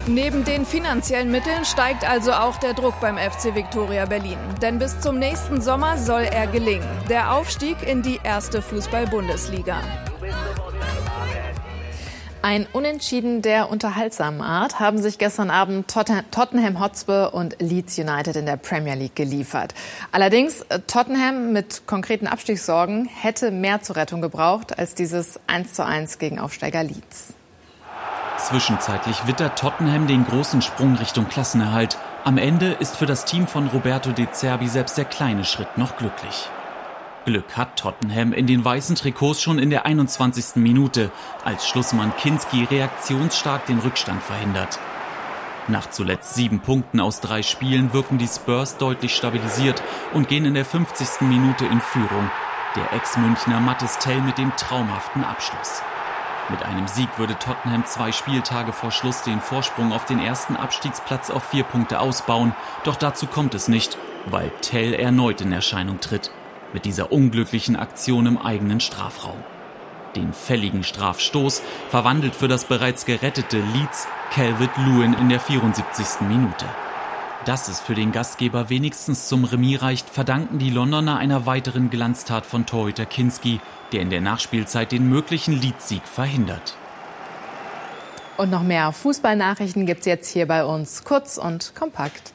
Neben den finanziellen Mitteln steigt also auch der Druck beim FC Viktoria Berlin. Denn bis zum nächsten Sommer soll er gelingen. Der Aufstieg in die erste Fußball-Bundesliga. Ein Unentschieden der unterhaltsamen Art haben sich gestern Abend Tottenham Hotspur und Leeds United in der Premier League geliefert. Allerdings, Tottenham mit konkreten Abstiegssorgen hätte mehr zur Rettung gebraucht als dieses 1:1 gegen Aufsteiger Leeds. Zwischenzeitlich wittert Tottenham den großen Sprung Richtung Klassenerhalt. Am Ende ist für das Team von Roberto De Zerbi selbst der kleine Schritt noch glücklich. Glück hat Tottenham in den weißen Trikots schon in der 21. Minute, als Schlussmann Kinski reaktionsstark den Rückstand verhindert. Nach zuletzt 7 Punkten aus 3 Spielen wirken die Spurs deutlich stabilisiert und gehen in der 50. Minute in Führung. Der Ex-Münchner Mathys Tel mit dem traumhaften Abschluss. Mit einem Sieg würde Tottenham 2 Spieltage vor Schluss den Vorsprung auf den ersten Abstiegsplatz auf 4 Punkte ausbauen. Doch dazu kommt es nicht, weil Tel erneut in Erscheinung tritt. Mit dieser unglücklichen Aktion im eigenen Strafraum. Den fälligen Strafstoß verwandelt für das bereits gerettete Leeds Calvert-Lewin in der 74. Minute. Dass es für den Gastgeber wenigstens zum Remis reicht, verdanken die Londoner einer weiteren Glanztat von Torhüter Kinski, der in der Nachspielzeit den möglichen Leeds-Sieg verhindert. Und noch mehr Fußballnachrichten gibt's jetzt hier bei uns, kurz und kompakt.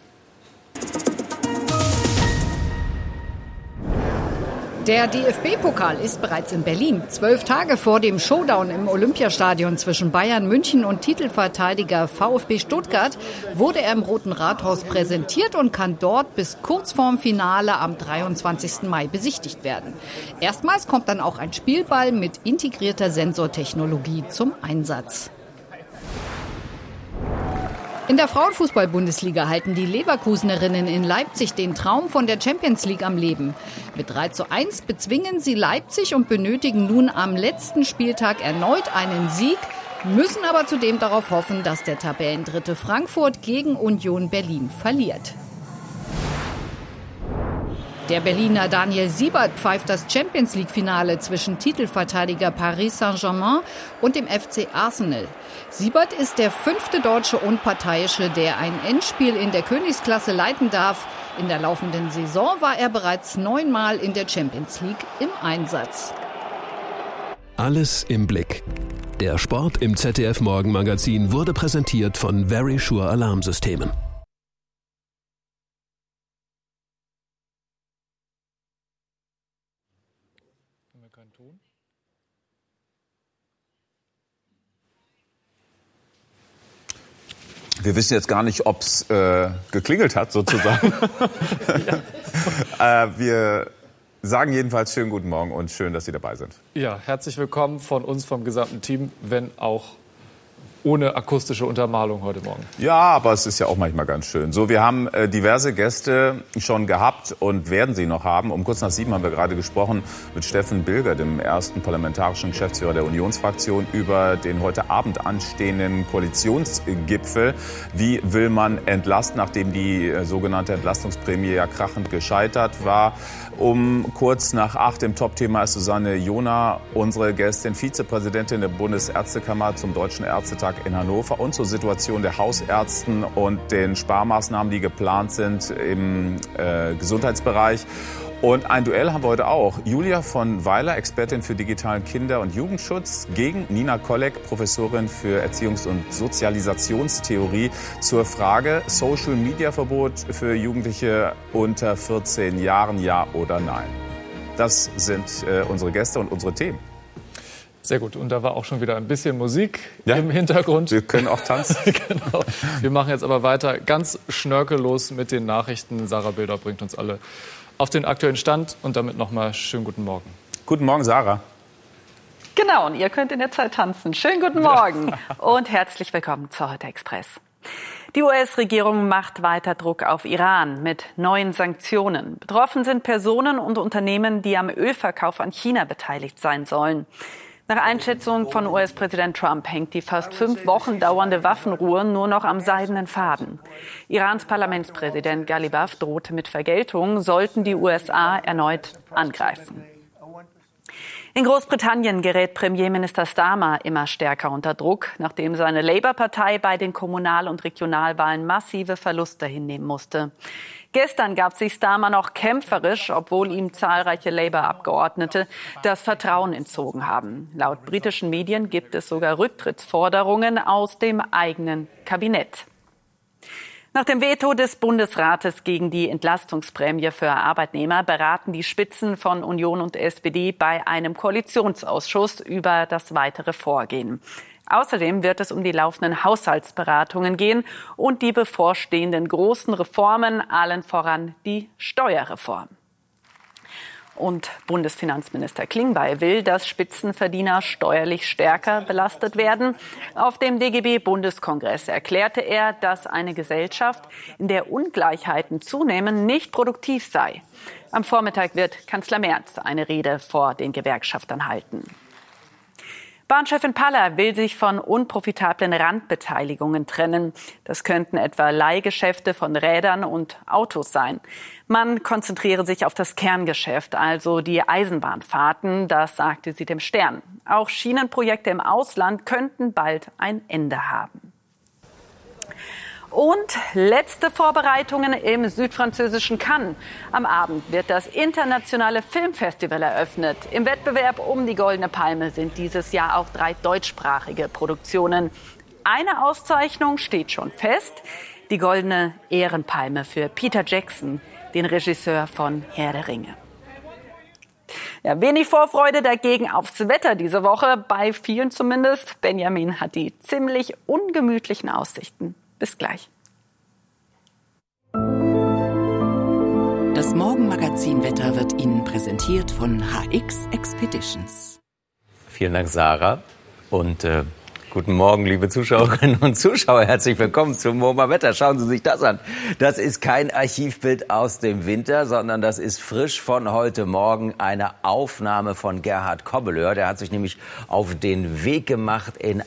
Der DFB-Pokal ist bereits in Berlin. 12 Tage vor dem Showdown im Olympiastadion zwischen Bayern München und Titelverteidiger VfB Stuttgart wurde er im Roten Rathaus präsentiert und kann dort bis kurz vorm Finale am 23. Mai besichtigt werden. Erstmals kommt dann auch ein Spielball mit integrierter Sensortechnologie zum Einsatz. In der Frauenfußball-Bundesliga halten die Leverkusenerinnen in Leipzig den Traum von der Champions League am Leben. Mit 3:1 bezwingen sie Leipzig und benötigen nun am letzten Spieltag erneut einen Sieg, müssen aber zudem darauf hoffen, dass der Tabellendritte Frankfurt gegen Union Berlin verliert. Der Berliner Daniel Siebert pfeift das Champions-League-Finale zwischen Titelverteidiger Paris Saint-Germain und dem FC Arsenal. Siebert ist der 5. Deutsche Unparteiische, der ein Endspiel in der Königsklasse leiten darf. In der laufenden Saison war er bereits 9-mal in der Champions League im Einsatz. Alles im Blick. Der Sport im ZDF-Morgenmagazin wurde präsentiert von Verisure Alarmsystemen. Wir wissen jetzt gar nicht, ob es geklingelt hat, sozusagen. Wir sagen jedenfalls schönen guten Morgen und schön, dass Sie dabei sind. Ja, herzlich willkommen von uns, vom gesamten Team, wenn auch ohne akustische Untermalung heute Morgen. Ja, aber es ist ja auch manchmal ganz schön. So, wir haben diverse Gäste schon gehabt und werden sie noch haben. Um kurz nach 7 haben wir gerade gesprochen mit Steffen Bilger, dem ersten parlamentarischen Geschäftsführer der Unionsfraktion, über den heute Abend anstehenden Koalitionsgipfel. Wie will man entlasten, nachdem die sogenannte Entlastungsprämie ja krachend gescheitert war? Um kurz nach 8 im Top-Thema ist Susanne Jona, unsere Gästin, Vizepräsidentin der Bundesärztekammer zum Deutschen Ärztetag in Hannover und zur Situation der Hausärzten und den Sparmaßnahmen, die geplant sind im Gesundheitsbereich. Und ein Duell haben wir heute auch. Julia von Weiler, Expertin für digitalen Kinder- und Jugendschutz, gegen Nina Kolleg, Professorin für Erziehungs- und Sozialisationstheorie, zur Frage Social-Media-Verbot für Jugendliche unter 14 Jahren, ja oder nein. Das sind unsere Gäste und unsere Themen. Sehr gut. Und da war auch schon wieder ein bisschen Musik im Hintergrund. Wir können auch tanzen. Genau. Wir machen jetzt aber weiter ganz schnörkellos mit den Nachrichten. Sarah Bilder bringt uns alle auf den aktuellen Stand und damit nochmal schönen guten Morgen. Guten Morgen, Sarah. Genau, und ihr könnt in der Zeit tanzen. Schönen guten Morgen und herzlich willkommen zur Heute Express. Die US-Regierung macht weiter Druck auf Iran mit neuen Sanktionen. Betroffen sind Personen und Unternehmen, die am Ölverkauf an China beteiligt sein sollen. Nach Einschätzung von US-Präsident Trump hängt die fast 5 Wochen dauernde Waffenruhe nur noch am seidenen Faden. Irans Parlamentspräsident Ghalibaf drohte mit Vergeltung, sollten die USA erneut angreifen. In Großbritannien gerät Premierminister Starmer immer stärker unter Druck, nachdem seine Labour-Partei bei den Kommunal- und Regionalwahlen massive Verluste hinnehmen musste. Gestern gab sich Starmer noch kämpferisch, obwohl ihm zahlreiche Labour-Abgeordnete das Vertrauen entzogen haben. Laut britischen Medien gibt es sogar Rücktrittsforderungen aus dem eigenen Kabinett. Nach dem Veto des Bundesrates gegen die Entlastungsprämie für Arbeitnehmer beraten die Spitzen von Union und SPD bei einem Koalitionsausschuss über das weitere Vorgehen. Außerdem wird es um die laufenden Haushaltsberatungen gehen und die bevorstehenden großen Reformen, allen voran die Steuerreform. Und Bundesfinanzminister Klingbeil will, dass Spitzenverdiener steuerlich stärker belastet werden. Auf dem DGB-Bundeskongress erklärte er, dass eine Gesellschaft, in der Ungleichheiten zunehmen, nicht produktiv sei. Am Vormittag wird Kanzler Merz eine Rede vor den Gewerkschaftern halten. Bahnchefin Paller will sich von unprofitablen Randbeteiligungen trennen. Das könnten etwa Leihgeschäfte von Rädern und Autos sein. Man konzentriere sich auf das Kerngeschäft, also die Eisenbahnfahrten, das sagte sie dem Stern. Auch Schienenprojekte im Ausland könnten bald ein Ende haben. Und letzte Vorbereitungen im südfranzösischen Cannes. Am Abend wird das internationale Filmfestival eröffnet. Im Wettbewerb um die Goldene Palme sind dieses Jahr auch 3 deutschsprachige Produktionen. Eine Auszeichnung steht schon fest: die Goldene Ehrenpalme für Peter Jackson, den Regisseur von Herr der Ringe. Ja, wenig Vorfreude dagegen aufs Wetter diese Woche, bei vielen zumindest. Benjamin hat die ziemlich ungemütlichen Aussichten. Bis gleich. Das Morgenmagazin-Wetter wird Ihnen präsentiert von HX Expeditions. Vielen Dank, Sarah. Und guten Morgen, liebe Zuschauerinnen und Zuschauer. Herzlich willkommen zum Morgenwetter. Schauen Sie sich das an. Das ist kein Archivbild aus dem Winter, sondern das ist frisch von heute Morgen eine Aufnahme von Gerhard Kobbeleur. Der hat sich nämlich auf den Weg gemacht in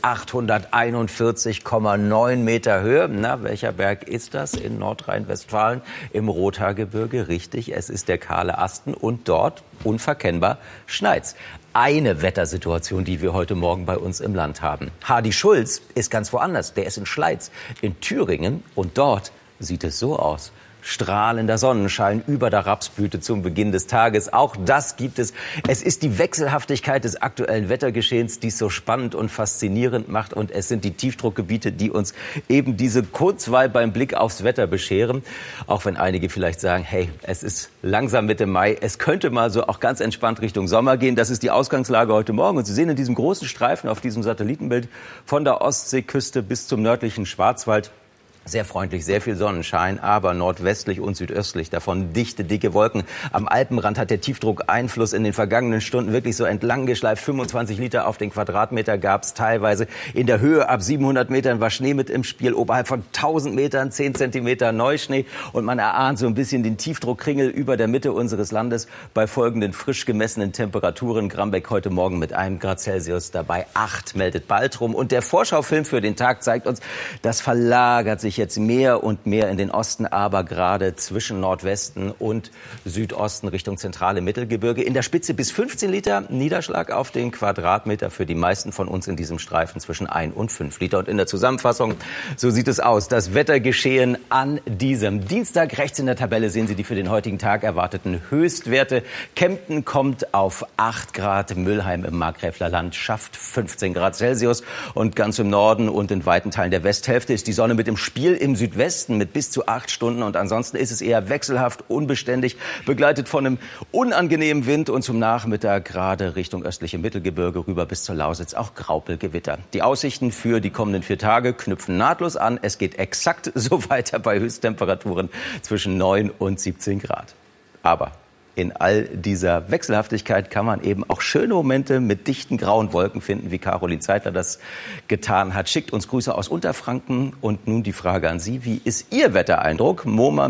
841,9 Meter Höhe. Na, welcher Berg ist das in Nordrhein-Westfalen? Im Rothaargebirge, richtig. Es ist der Kahle Asten und dort, unverkennbar, schneit's. Eine Wettersituation, die wir heute Morgen bei uns im Land haben. Hardy Schulz ist ganz woanders. Der ist in Schleiz, in Thüringen. Und dort sieht es so aus. Strahlender Sonnenschein über der Rapsblüte zum Beginn des Tages. Auch das gibt es. Es ist die Wechselhaftigkeit des aktuellen Wettergeschehens, die es so spannend und faszinierend macht. Und es sind die Tiefdruckgebiete, die uns eben diese Kurzweil beim Blick aufs Wetter bescheren. Auch wenn einige vielleicht sagen, hey, es ist langsam Mitte Mai. Es könnte mal so auch ganz entspannt Richtung Sommer gehen. Das ist die Ausgangslage heute Morgen. Und Sie sehen in diesem großen Streifen auf diesem Satellitenbild von der Ostseeküste bis zum nördlichen Schwarzwald sehr freundlich, sehr viel Sonnenschein, aber nordwestlich und südöstlich davon dichte, dicke Wolken. Am Alpenrand hat der Tiefdruck Einfluss in den vergangenen Stunden wirklich so entlang geschleift. 25 Liter auf den Quadratmeter gab es teilweise. In der Höhe ab 700 Metern war Schnee mit im Spiel. Oberhalb von 1000 Metern 10 Zentimeter Neuschnee. Und man erahnt so ein bisschen den Tiefdruckkringel über der Mitte unseres Landes bei folgenden frisch gemessenen Temperaturen. Grambeck heute Morgen mit 1 Grad Celsius dabei 8, meldet Baltrum. Und der Vorschaufilm für den Tag zeigt uns, das verlagert sich jetzt mehr und mehr in den Osten, aber gerade zwischen Nordwesten und Südosten Richtung zentrale Mittelgebirge. In der Spitze bis 15 Liter Niederschlag auf den Quadratmeter für die meisten von uns in diesem Streifen zwischen 1 und 5 Liter. Und in der Zusammenfassung, so sieht es aus. Das Wettergeschehen an diesem Dienstag. Rechts in der Tabelle sehen Sie die für den heutigen Tag erwarteten Höchstwerte. Kempten kommt auf 8 Grad, Mülheim im Markgräflerland schafft 15 Grad Celsius. Und ganz im Norden und in weiten Teilen der Westhälfte ist die Sonne mit im Spiel. Im Südwesten mit bis zu 8 Stunden und ansonsten ist es eher wechselhaft, unbeständig, begleitet von einem unangenehmen Wind und zum Nachmittag gerade Richtung östliche Mittelgebirge rüber bis zur Lausitz auch Graupelgewitter. Die Aussichten für die kommenden 4 Tage knüpfen nahtlos an. Es geht exakt so weiter bei Höchsttemperaturen zwischen 9 und 17 Grad. Aber in all dieser Wechselhaftigkeit kann man eben auch schöne Momente mit dichten grauen Wolken finden, wie Caroline Zeitler das getan hat. Schickt uns Grüße aus Unterfranken. Und nun die Frage an Sie. Wie ist Ihr Wettereindruck?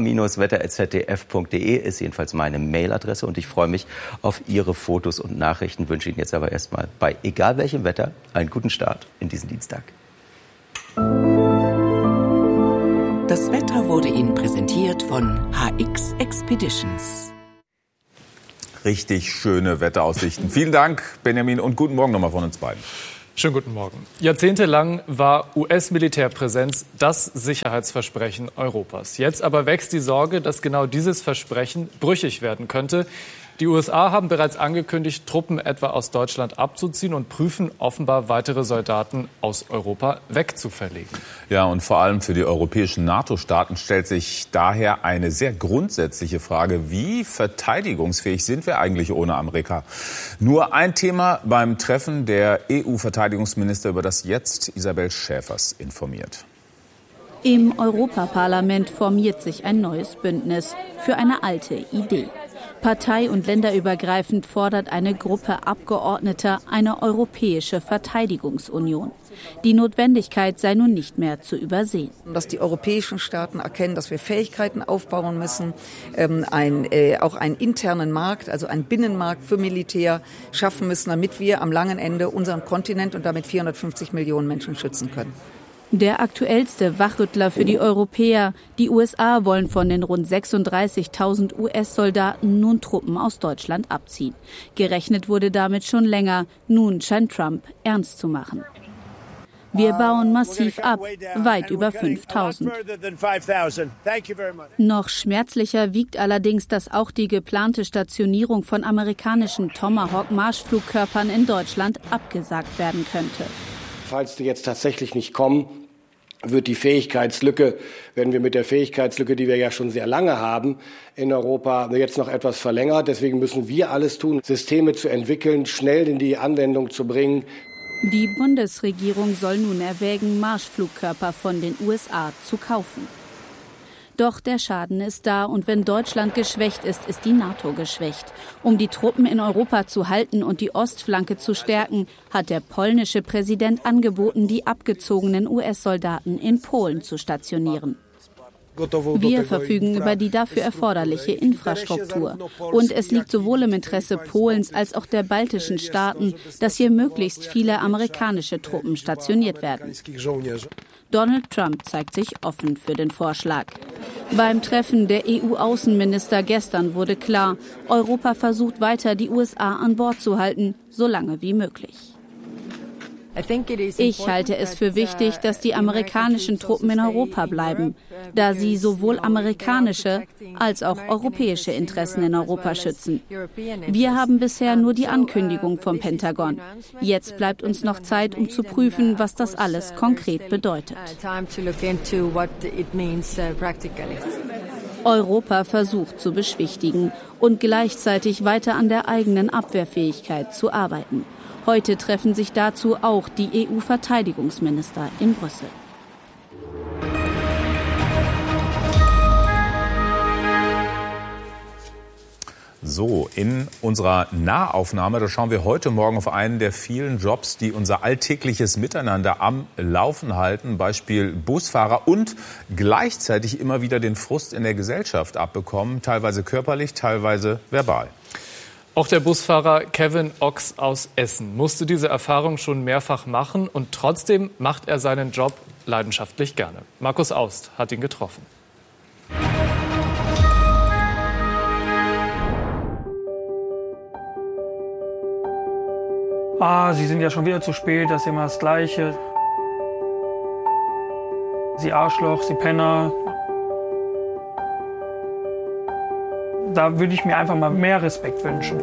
moma-wetter@zdf.de ist jedenfalls meine Mailadresse. Und ich freue mich auf Ihre Fotos und Nachrichten. Wünsche Ihnen jetzt aber erstmal bei egal welchem Wetter einen guten Start in diesen Dienstag. Das Wetter wurde Ihnen präsentiert von HX Expeditions. richtig schöne Wetteraussichten. Vielen Dank, Benjamin, und guten Morgen nochmal von uns beiden. Schönen guten Morgen. Jahrzehntelang war US-Militärpräsenz das Sicherheitsversprechen Europas. Jetzt aber wächst die Sorge, dass genau dieses Versprechen brüchig werden könnte. Die USA haben bereits angekündigt, Truppen etwa aus Deutschland abzuziehen und prüfen offenbar, weitere Soldaten aus Europa wegzuverlegen. Ja, und vor allem für die europäischen NATO-Staaten stellt sich daher eine sehr grundsätzliche Frage: Wie verteidigungsfähig sind wir eigentlich ohne Amerika? Nur ein Thema beim Treffen der EU-Verteidigungsminister, über das jetzt Isabel Schäfers informiert. Im Europaparlament formiert sich ein neues Bündnis für eine alte Idee. Partei- und länderübergreifend fordert eine Gruppe Abgeordneter eine europäische Verteidigungsunion. Die Notwendigkeit sei nun nicht mehr zu übersehen. Dass die europäischen Staaten erkennen, dass wir Fähigkeiten aufbauen müssen, auch einen internen Markt, also einen Binnenmarkt für Militär schaffen müssen, damit wir am langen Ende unseren Kontinent und damit 450 Millionen Menschen schützen können. Der aktuellste Wachrüttler für die Europäer. Die USA wollen von den rund 36.000 US-Soldaten nun Truppen aus Deutschland abziehen. Gerechnet wurde damit schon länger. Nun scheint Trump ernst zu machen. Wir bauen massiv ab, weit über 5.000. Noch schmerzlicher wiegt allerdings, dass auch die geplante Stationierung von amerikanischen Tomahawk-Marschflugkörpern in Deutschland abgesagt werden könnte. Falls die jetzt tatsächlich nicht kommen, werden wir mit der Fähigkeitslücke, die wir ja schon sehr lange haben, in Europa jetzt noch etwas verlängert. Deswegen müssen wir alles tun, Systeme zu entwickeln, schnell in die Anwendung zu bringen. Die Bundesregierung soll nun erwägen, Marschflugkörper von den USA zu kaufen. Doch der Schaden ist da, und wenn Deutschland geschwächt ist, ist die NATO geschwächt. Um die Truppen in Europa zu halten und die Ostflanke zu stärken, hat der polnische Präsident angeboten, die abgezogenen US-Soldaten in Polen zu stationieren. Wir verfügen über die dafür erforderliche Infrastruktur. Und es liegt sowohl im Interesse Polens als auch der baltischen Staaten, dass hier möglichst viele amerikanische Truppen stationiert werden. Donald Trump zeigt sich offen für den Vorschlag. Beim Treffen der EU-Außenminister gestern wurde klar, Europa versucht weiter, die USA an Bord zu halten, so lange wie möglich. Ich halte es für wichtig, dass die amerikanischen Truppen in Europa bleiben, da sie sowohl amerikanische als auch europäische Interessen in Europa schützen. Wir haben bisher nur die Ankündigung vom Pentagon. Jetzt bleibt uns noch Zeit, um zu prüfen, was das alles konkret bedeutet. Europa versucht zu beschwichtigen und gleichzeitig weiter an der eigenen Abwehrfähigkeit zu arbeiten. Heute treffen sich dazu auch die EU-Verteidigungsminister in Brüssel. So, in unserer Nahaufnahme, da schauen wir heute Morgen auf einen der vielen Jobs, die unser alltägliches Miteinander am Laufen halten. Beispiel Busfahrer, und gleichzeitig immer wieder den Frust in der Gesellschaft abbekommen, teilweise körperlich, teilweise verbal. Auch der Busfahrer Kevin Ochs aus Essen musste diese Erfahrung schon mehrfach machen, und trotzdem macht er seinen Job leidenschaftlich gerne. Markus Aust hat ihn getroffen. Sie sind ja schon wieder zu spät, das ist immer das Gleiche. Sie Arschloch, Sie Penner. Da würde ich mir einfach mal mehr Respekt wünschen.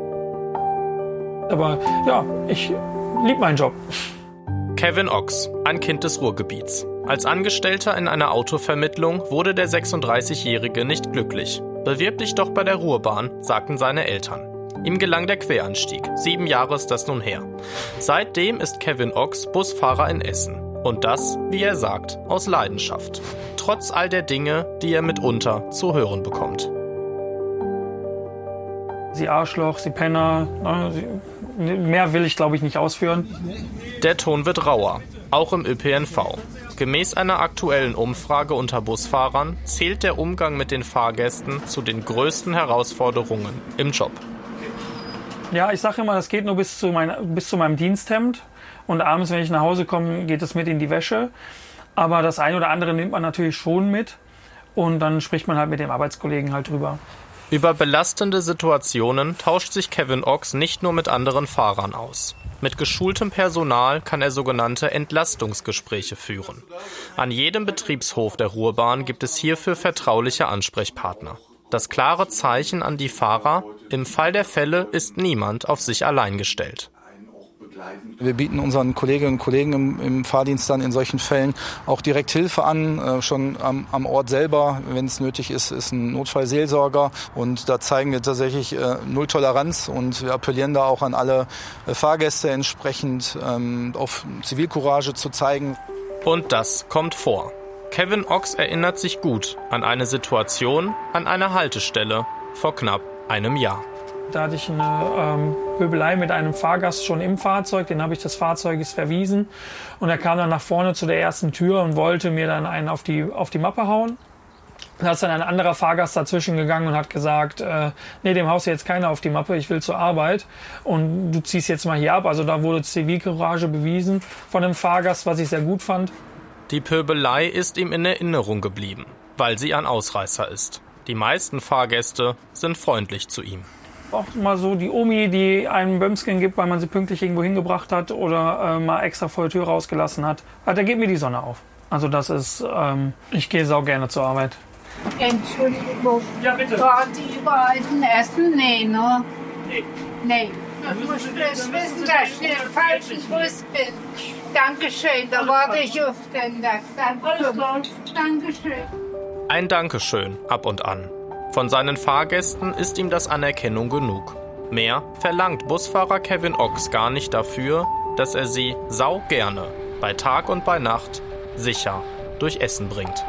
Aber ja, ich liebe meinen Job. Kevin Ochs, ein Kind des Ruhrgebiets. Als Angestellter in einer Autovermittlung wurde der 36-Jährige nicht glücklich. Bewirb dich doch bei der Ruhrbahn, sagten seine Eltern. Ihm gelang der Queranstieg. 7 Jahre ist das nun her. Seitdem ist Kevin Ochs Busfahrer in Essen. Und das, wie er sagt, aus Leidenschaft. Trotz all der Dinge, die er mitunter zu hören bekommt. Sie Arschloch, Sie Penner. Mehr will ich, glaube ich, nicht ausführen. Der Ton wird rauer, auch im ÖPNV. Gemäß einer aktuellen Umfrage unter Busfahrern zählt der Umgang mit den Fahrgästen zu den größten Herausforderungen im Job. Ja, ich sage immer, das geht nur bis zu meinem Diensthemd. Und abends, wenn ich nach Hause komme, geht es mit in die Wäsche. Aber das eine oder andere nimmt man natürlich schon mit. Und dann spricht man halt mit dem Arbeitskollegen halt drüber. Über belastende Situationen tauscht sich Kevin Ochs nicht nur mit anderen Fahrern aus. Mit geschultem Personal kann er sogenannte Entlastungsgespräche führen. An jedem Betriebshof der Ruhrbahn gibt es hierfür vertrauliche Ansprechpartner. Das klare Zeichen an die Fahrer: Im Fall der Fälle ist niemand auf sich allein gestellt. Wir bieten unseren Kolleginnen und Kollegen im Fahrdienst dann in solchen Fällen auch direkt Hilfe an. Schon am Ort selber, wenn es nötig ist, ist ein Notfallseelsorger. Und da zeigen wir tatsächlich null Toleranz. Und wir appellieren da auch an alle Fahrgäste entsprechend auf Zivilcourage zu zeigen. Und das kommt vor. Kevin Ochs erinnert sich gut an eine Situation an einer Haltestelle vor knapp einem Jahr. Da hatte ich eine Pöbelei mit einem Fahrgast schon im Fahrzeug. Den habe ich des Fahrzeuges verwiesen. Und er kam dann nach vorne zu der ersten Tür und wollte mir dann einen auf die Mappe hauen. Da ist dann ein anderer Fahrgast dazwischen gegangen und hat gesagt, nee, dem haust du jetzt keiner auf die Mappe, ich will zur Arbeit. Und du ziehst jetzt mal hier ab. Also da wurde Zivilcourage bewiesen von dem Fahrgast, was ich sehr gut fand. Die Pöbelei ist ihm in Erinnerung geblieben, weil sie ein Ausreißer ist. Die meisten Fahrgäste sind freundlich zu ihm. Auch mal so die Omi, die einen Bömsken gibt, weil man sie pünktlich irgendwo hingebracht hat oder mal extra vor der Tür rausgelassen hat. Da geht mir die Sonne auf. Also das ist, ich gehe sau gerne zur Arbeit. Entschuldigung, ja, bitte. Waren Sie überall zum Essen? Nee, ne? Nee. Ich muss bloß wissen, dass ich den falschen Bus bin. Dankeschön, da warte ich auf den Dankeschön. Ein Dankeschön ab und an. Von seinen Fahrgästen ist ihm das Anerkennung genug. Mehr verlangt Busfahrer Kevin Ochs gar nicht dafür, dass er sie sau gerne bei Tag und bei Nacht sicher durch Essen bringt.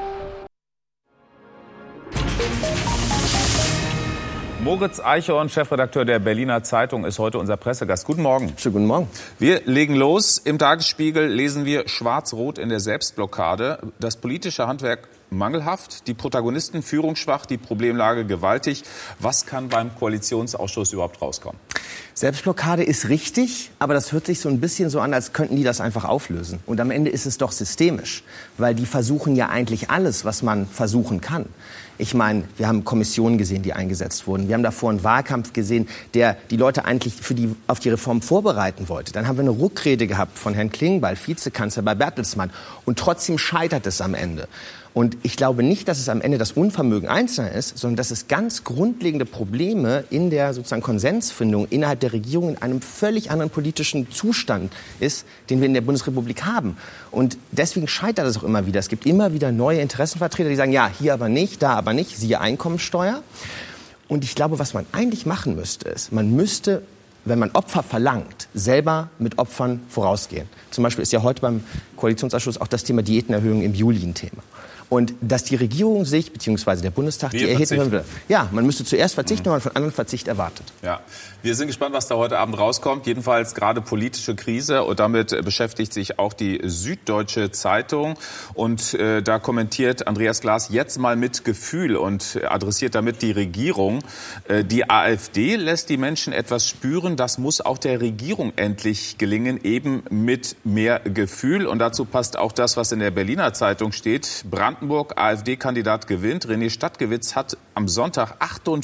Moritz Eichhorn, Chefredakteur der Berliner Zeitung, ist heute unser Pressegast. Guten Morgen. Schönen guten Morgen. Wir legen los. Im Tagesspiegel lesen wir Schwarz-Rot in der Selbstblockade. Das politische Handwerk mangelhaft, die Protagonisten führungsschwach, die Problemlage gewaltig. Was kann beim Koalitionsausschuss überhaupt rauskommen? Selbstblockade ist richtig, aber das hört sich so ein bisschen so an, als könnten die das einfach auflösen. Und am Ende ist es doch systemisch, weil die versuchen ja eigentlich alles, was man versuchen kann. Ich meine, wir haben Kommissionen gesehen, die eingesetzt wurden. Wir haben davor einen Wahlkampf gesehen, der die Leute eigentlich auf die Reform vorbereiten wollte. Dann haben wir eine Rückrede gehabt von Herrn Klingbeil, Vizekanzler bei Bertelsmann. Und trotzdem scheitert es am Ende. Und ich glaube nicht, dass es am Ende das Unvermögen Einzelner ist, sondern dass es ganz grundlegende Probleme in der sozusagen Konsensfindung innerhalb der Regierung in einem völlig anderen politischen Zustand ist, den wir in der Bundesrepublik haben. Und deswegen scheitert es auch immer wieder. Es gibt immer wieder neue Interessenvertreter, die sagen, ja, hier aber nicht, da aber nicht, siehe Einkommensteuer. Und ich glaube, was man eigentlich machen müsste, ist, man müsste, wenn man Opfer verlangt, selber mit Opfern vorausgehen. Zum Beispiel ist ja heute beim Koalitionsausschuss auch das Thema Diätenerhöhung im Juli ein Thema. Und dass die Regierung sich, beziehungsweise der Bundestag, die erheben will. Ja, man müsste zuerst verzichten, wenn man von anderen Verzicht erwartet. Ja, wir sind gespannt, was da heute Abend rauskommt. Jedenfalls gerade politische Krise. Und damit beschäftigt sich auch die Süddeutsche Zeitung. Und da kommentiert Andreas Glas jetzt mal mit Gefühl und adressiert damit die Regierung. Die AfD lässt die Menschen etwas spüren. Das muss auch der Regierung endlich gelingen, eben mit mehr Gefühl. Und dazu passt auch das, was in der Berliner Zeitung steht. Brandenburg, AfD-Kandidat gewinnt. René Stadtgewitz hat am Sonntag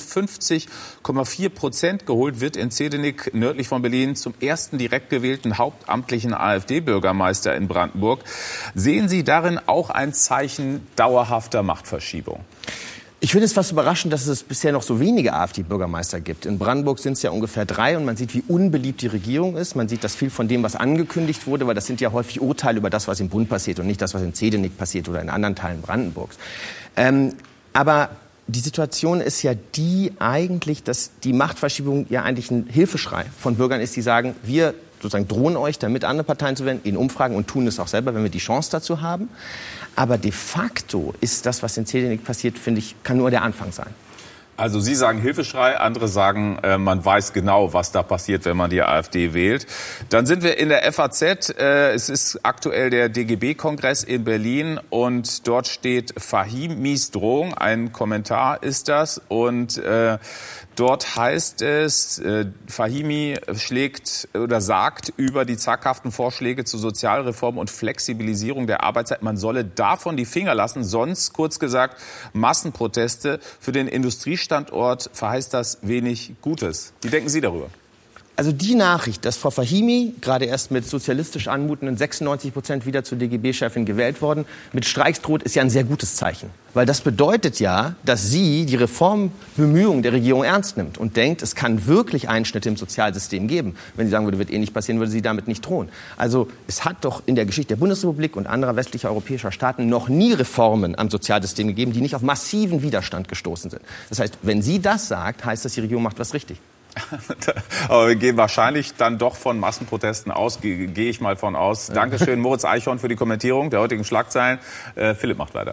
58,4% geholt, wird in Zehdenick nördlich von Berlin zum ersten direkt gewählten hauptamtlichen AfD-Bürgermeister in Brandenburg. Sehen Sie darin auch ein Zeichen dauerhafter Machtverschiebung? Ich finde es fast überraschend, dass es bisher noch so wenige AfD-Bürgermeister gibt. In Brandenburg sind es ja ungefähr 3 und man sieht, wie unbeliebt die Regierung ist. Man sieht, dass viel von dem, was angekündigt wurde, weil das sind ja häufig Urteile über das, was im Bund passiert und nicht das, was in Zehdenick passiert oder in anderen Teilen Brandenburgs. Aber die Situation ist ja die eigentlich, dass die Machtverschiebung ja eigentlich ein Hilfeschrei von Bürgern ist, die sagen, wir sozusagen drohen euch, damit andere Parteien zu werden, in Umfragen und tun es auch selber, wenn wir die Chance dazu haben. Aber de facto ist das, was in Zehdenick passiert, finde ich, kann nur der Anfang sein. Also Sie sagen Hilfeschrei, andere sagen, man weiß genau, was da passiert, wenn man die AfD wählt. Dann sind wir in der FAZ. Es ist aktuell der DGB-Kongress in Berlin und dort steht Fahimis Drohung. Ein Kommentar ist das und Dort heißt es, Fahimi schlägt oder sagt über die zaghaften Vorschläge zur Sozialreform und Flexibilisierung der Arbeitszeit, man solle davon die Finger lassen, sonst, kurz gesagt, Massenproteste. Für den Industriestandort verheißt das wenig Gutes. Wie denken Sie darüber? Also die Nachricht, dass Frau Fahimi, gerade erst mit sozialistisch anmutenden 96% wieder zur DGB-Chefin gewählt worden, mit Streiks droht, ist ja ein sehr gutes Zeichen. Weil das bedeutet ja, dass sie die Reformbemühungen der Regierung ernst nimmt und denkt, es kann wirklich Einschnitte im Sozialsystem geben. Wenn sie sagen würde, wird nicht passieren, würde sie damit nicht drohen. Also es hat doch in der Geschichte der Bundesrepublik und anderer westlicher europäischer Staaten noch nie Reformen am Sozialsystem gegeben, die nicht auf massiven Widerstand gestoßen sind. Das heißt, wenn sie das sagt, heißt das, die Regierung macht was richtig. Aber wir gehen wahrscheinlich dann doch von Massenprotesten aus, gehe ich mal von aus. Dankeschön, Moritz Eichhorn, für die Kommentierung der heutigen Schlagzeilen. Philipp macht weiter.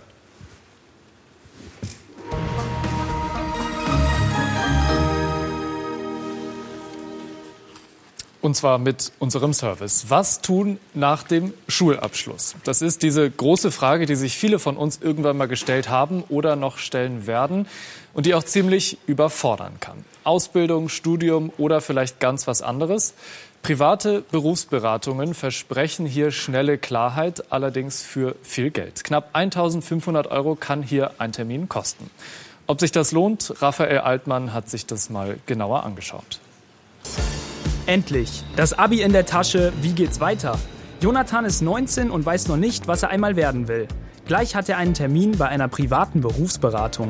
Und zwar mit unserem Service. Was tun nach dem Schulabschluss? Das ist diese große Frage, die sich viele von uns irgendwann mal gestellt haben oder noch stellen werden und die auch ziemlich überfordern kann. Ausbildung, Studium oder vielleicht ganz was anderes. Private Berufsberatungen versprechen hier schnelle Klarheit, allerdings für viel Geld. Knapp 1.500 € kann hier ein Termin kosten. Ob sich das lohnt? Raphael Altmann hat sich das mal genauer angeschaut. Endlich. Das Abi in der Tasche. Wie geht's weiter? Jonathan ist 19 und weiß noch nicht, was er einmal werden will. Gleich hat er einen Termin bei einer privaten Berufsberatung.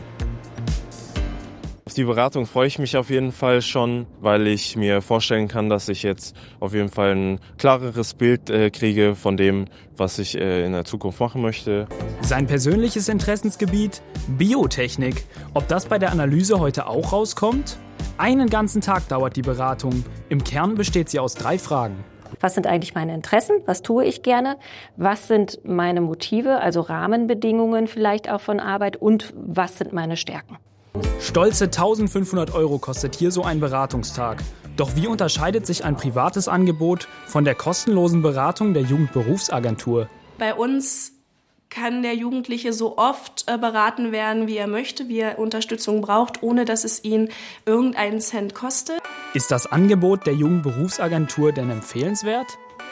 Auf die Beratung freue ich mich auf jeden Fall schon, weil ich mir vorstellen kann, dass ich jetzt auf jeden Fall ein klareres Bild kriege von dem, was ich in der Zukunft machen möchte. Sein persönliches Interessensgebiet? Biotechnik. Ob das bei der Analyse heute auch rauskommt? Einen ganzen Tag dauert die Beratung. Im Kern besteht sie aus 3 Fragen. Was sind eigentlich meine Interessen? Was tue ich gerne? Was sind meine Motive, also Rahmenbedingungen vielleicht auch von Arbeit? Und was sind meine Stärken? Stolze 1.500 € kostet hier so ein Beratungstag. Doch wie unterscheidet sich ein privates Angebot von der kostenlosen Beratung der Jugendberufsagentur? Bei uns kann der Jugendliche so oft beraten werden, wie er möchte, wie er Unterstützung braucht, ohne dass es ihn irgendeinen Cent kostet. Ist das Angebot der Jugendberufsagentur denn empfehlenswert?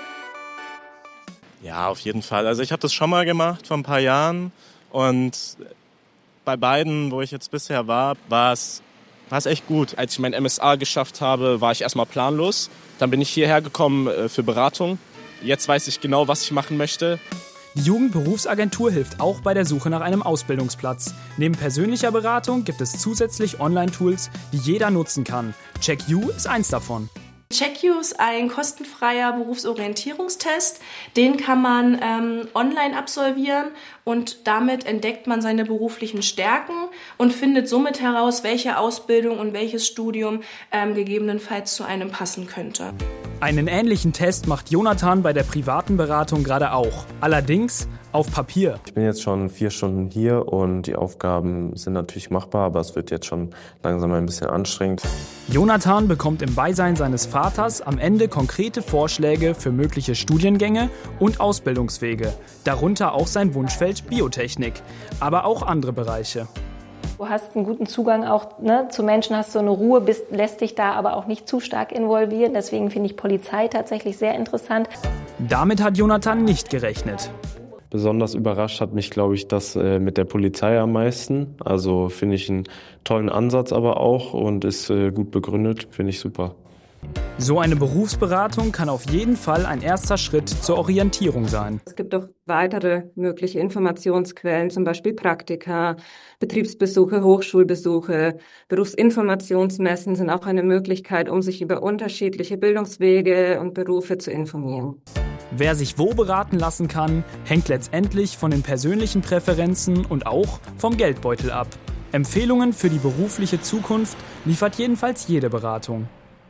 Ja, auf jeden Fall. Also ich habe das schon mal gemacht vor ein paar Jahren und bei beiden, wo ich jetzt bisher war es echt gut. Als ich mein MSA geschafft habe, war ich erstmal planlos. Dann bin ich hierher gekommen für Beratung. Jetzt weiß ich genau, was ich machen möchte. Die Jugendberufsagentur hilft auch bei der Suche nach einem Ausbildungsplatz. Neben persönlicher Beratung gibt es zusätzlich Online-Tools, die jeder nutzen kann. CheckU ist eins davon. CheckU ist ein kostenfreier Berufsorientierungstest. Den kann man online absolvieren und damit entdeckt man seine beruflichen Stärken und findet somit heraus, welche Ausbildung und welches Studium gegebenenfalls zu einem passen könnte. Einen ähnlichen Test macht Jonathan bei der privaten Beratung gerade auch. Allerdings auf Papier. Ich bin jetzt schon 4 Stunden hier und die Aufgaben sind natürlich machbar, aber es wird jetzt schon langsam ein bisschen anstrengend. Jonathan bekommt im Beisein seines Vaters am Ende konkrete Vorschläge für mögliche Studiengänge und Ausbildungswege. Darunter auch sein Wunschfeld Biotechnik, aber auch andere Bereiche. Du hast einen guten Zugang auch zu Menschen, hast so eine Ruhe, lässt dich da aber auch nicht zu stark involvieren. Deswegen finde ich Polizei tatsächlich sehr interessant. Damit hat Jonathan nicht gerechnet. Besonders überrascht hat mich, glaube ich, das mit der Polizei am meisten. Also finde ich einen tollen Ansatz aber auch und ist gut begründet, finde ich super. So eine Berufsberatung kann auf jeden Fall ein erster Schritt zur Orientierung sein. Es gibt auch weitere mögliche Informationsquellen, zum Beispiel Praktika, Betriebsbesuche, Hochschulbesuche, Berufsinformationsmessen sind auch eine Möglichkeit, um sich über unterschiedliche Bildungswege und Berufe zu informieren. Wer sich wo beraten lassen kann, hängt letztendlich von den persönlichen Präferenzen und auch vom Geldbeutel ab. Empfehlungen für die berufliche Zukunft liefert jedenfalls jede Beratung.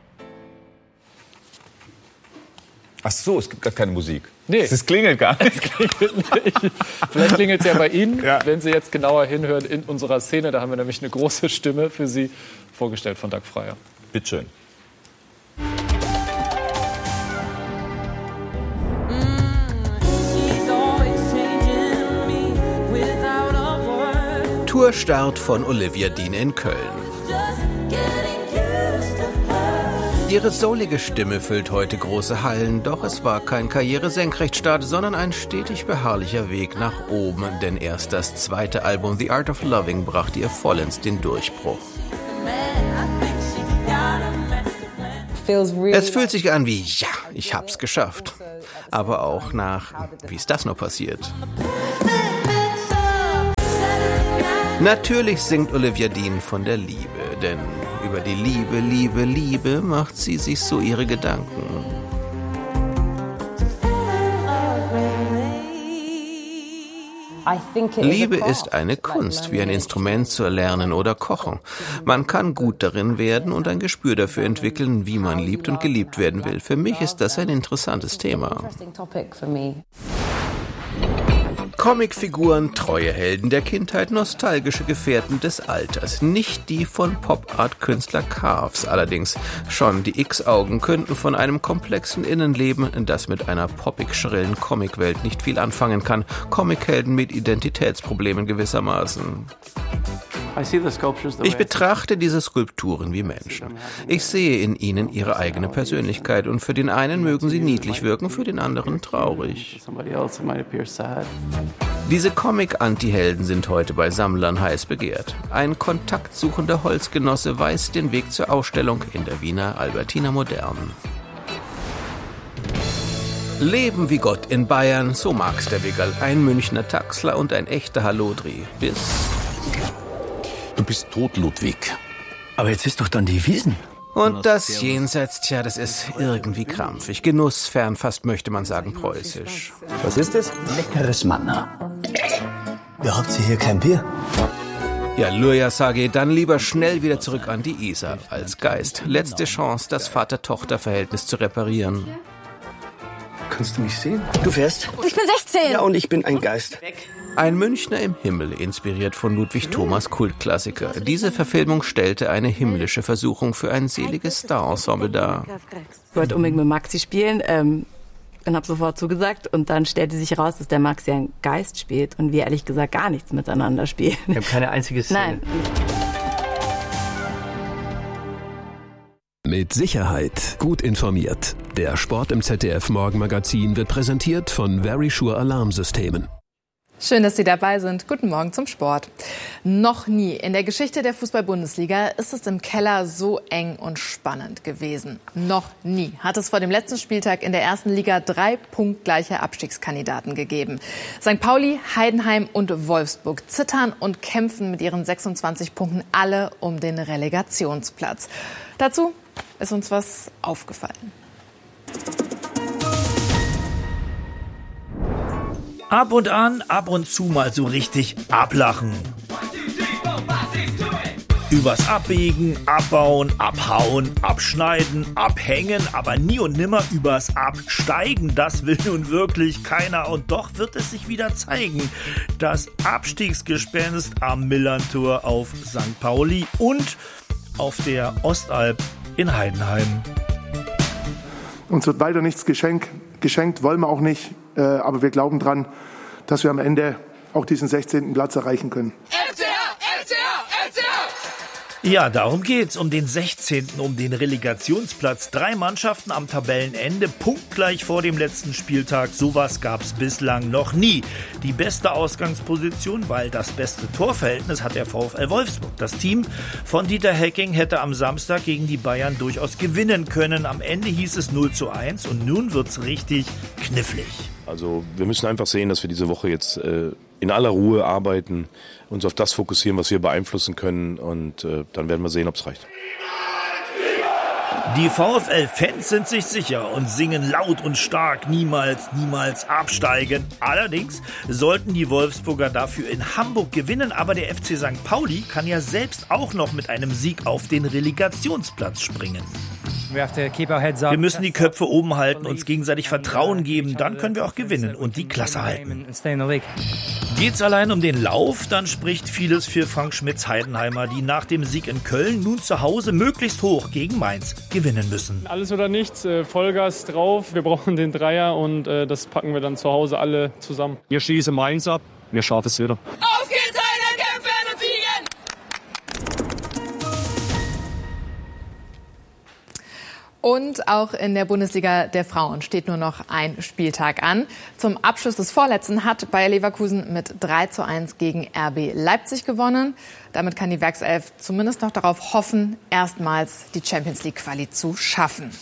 Ach so, es gibt gar keine Musik. Nee. Es klingelt gar nicht. Vielleicht klingelt es ja bei Ihnen, ja. Wenn Sie jetzt genauer hinhören in unserer Szene. Da haben wir nämlich eine große Stimme für Sie, vorgestellt von Dag Freier. Bitte schön. Tourstart von Olivia Dean in Köln. Ihre soulige Stimme füllt heute große Hallen, doch es war kein Karriere-Senkrechtstart, sondern ein stetig beharrlicher Weg nach oben, denn erst das zweite Album The Art of Loving brachte ihr vollends den Durchbruch. Es fühlt sich an wie, ja, ich hab's geschafft. Aber auch nach, wie ist das nur passiert? Natürlich singt Olivia Dean von der Liebe, denn über die Liebe, Liebe, Liebe macht sie sich so ihre Gedanken. Liebe ist eine Kunst, wie ein Instrument zu erlernen oder kochen. Man kann gut darin werden und ein Gespür dafür entwickeln, wie man liebt und geliebt werden will. Für mich ist das ein interessantes Thema. Comicfiguren, treue Helden der Kindheit, nostalgische Gefährten des Alters. Nicht die von Pop-Art-Künstler Carves allerdings. Schon die X-Augen könnten von einem komplexen Innenleben, das mit einer poppig-schrillen Comicwelt nicht viel anfangen kann. Comichelden mit Identitätsproblemen gewissermaßen. Ich betrachte diese Skulpturen wie Menschen. Ich sehe in ihnen ihre eigene Persönlichkeit und für den einen mögen sie niedlich wirken, für den anderen traurig. Diese Comic-Anti-Helden sind heute bei Sammlern heiß begehrt. Ein kontaktsuchender Holzgenosse weist den Weg zur Ausstellung in der Wiener Albertina Modern. Leben wie Gott in Bayern, so mag's der Wiggerl. Ein Münchner Taxler und ein echter Hallodri. Bis... Du bist tot, Ludwig. Aber jetzt ist doch dann die Wiesn. Und das Jenseits, tja, das ist irgendwie krampfig. Genussfern, fast möchte man sagen preußisch. Was ist das? Leckeres Manna. Ihr habt hier kein Bier? Ja, Luja sage, dann lieber schnell wieder zurück an die Isar als Geist. Letzte Chance, das Vater-Tochter-Verhältnis zu reparieren. Kannst du mich sehen? Du fährst? Ich bin 16. Ja, und ich bin ein Geist. Ein Münchner im Himmel, inspiriert von Ludwig Thomas Kultklassiker. Diese Verfilmung stellte eine himmlische Versuchung für ein seliges Star-Ensemble dar. Ich wollte unbedingt mit Maxi spielen und habe sofort zugesagt. Und dann stellte sich heraus, dass der Maxi einen Geist spielt und wir ehrlich gesagt gar nichts miteinander spielen. Ich habe keine einzige Szene. Nein. Mit Sicherheit gut informiert. Der Sport im ZDF Morgenmagazin wird präsentiert von Verisure Alarmsystemen. Schön, dass Sie dabei sind. Guten Morgen zum Sport. Noch nie in der Geschichte der Fußball-Bundesliga ist es im Keller so eng und spannend gewesen. Noch nie hat es vor dem letzten Spieltag in der ersten Liga 3 punktgleiche Abstiegskandidaten gegeben. St. Pauli, Heidenheim und Wolfsburg zittern und kämpfen mit ihren 26 Punkten alle um den Relegationsplatz. Dazu ist uns was aufgefallen. Ab und an, ab und zu mal so richtig ablachen. Übers Abbiegen, Abbauen, Abhauen, Abschneiden, Abhängen, aber nie und nimmer übers Absteigen. Das will nun wirklich keiner und doch wird es sich wieder zeigen. Das Abstiegsgespenst am Millerntor auf St. Pauli und auf der Ostalb in Heidenheim. Uns wird weiter nichts geschenkt, wollen wir auch nicht. Aber wir glauben dran, dass wir am Ende auch diesen 16. Platz erreichen können. Ja, darum geht's, um den 16., um den Relegationsplatz. 3 Mannschaften am Tabellenende, punktgleich vor dem letzten Spieltag. Sowas gab's bislang noch nie. Die beste Ausgangsposition, weil das beste Torverhältnis hat der VfL Wolfsburg. Das Team von Dieter Hecking hätte am Samstag gegen die Bayern durchaus gewinnen können. Am Ende hieß es 0:1 und nun wird's richtig knifflig. Also wir müssen einfach sehen, dass wir diese Woche jetzt in aller Ruhe arbeiten, uns auf das fokussieren, was wir beeinflussen können und dann werden wir sehen, ob es reicht. Die VfL-Fans sind sich sicher und singen laut und stark, niemals, niemals absteigen. Allerdings sollten die Wolfsburger dafür in Hamburg gewinnen, aber der FC St. Pauli kann ja selbst auch noch mit einem Sieg auf den Relegationsplatz springen. Wir müssen die Köpfe oben halten, uns gegenseitig Vertrauen geben, dann können wir auch gewinnen und die Klasse halten. Geht's allein um den Lauf, dann spricht vieles für Frank Schmidts Heidenheimer, die nach dem Sieg in Köln nun zu Hause möglichst hoch gegen Mainz gewinnen müssen. Alles oder nichts, Vollgas drauf, wir brauchen den Dreier und das packen wir dann zu Hause alle zusammen. Wir schließen Mainz ab, wir schaffen es wieder. Auf geht's, Heidenheim, kämpfen und siegen! Und auch in der Bundesliga der Frauen steht nur noch ein Spieltag an. Zum Abschluss des vorletzten hat Bayer Leverkusen mit 3:1 gegen RB Leipzig gewonnen. Damit kann die Werkself zumindest noch darauf hoffen, erstmals die Champions-League-Quali zu schaffen.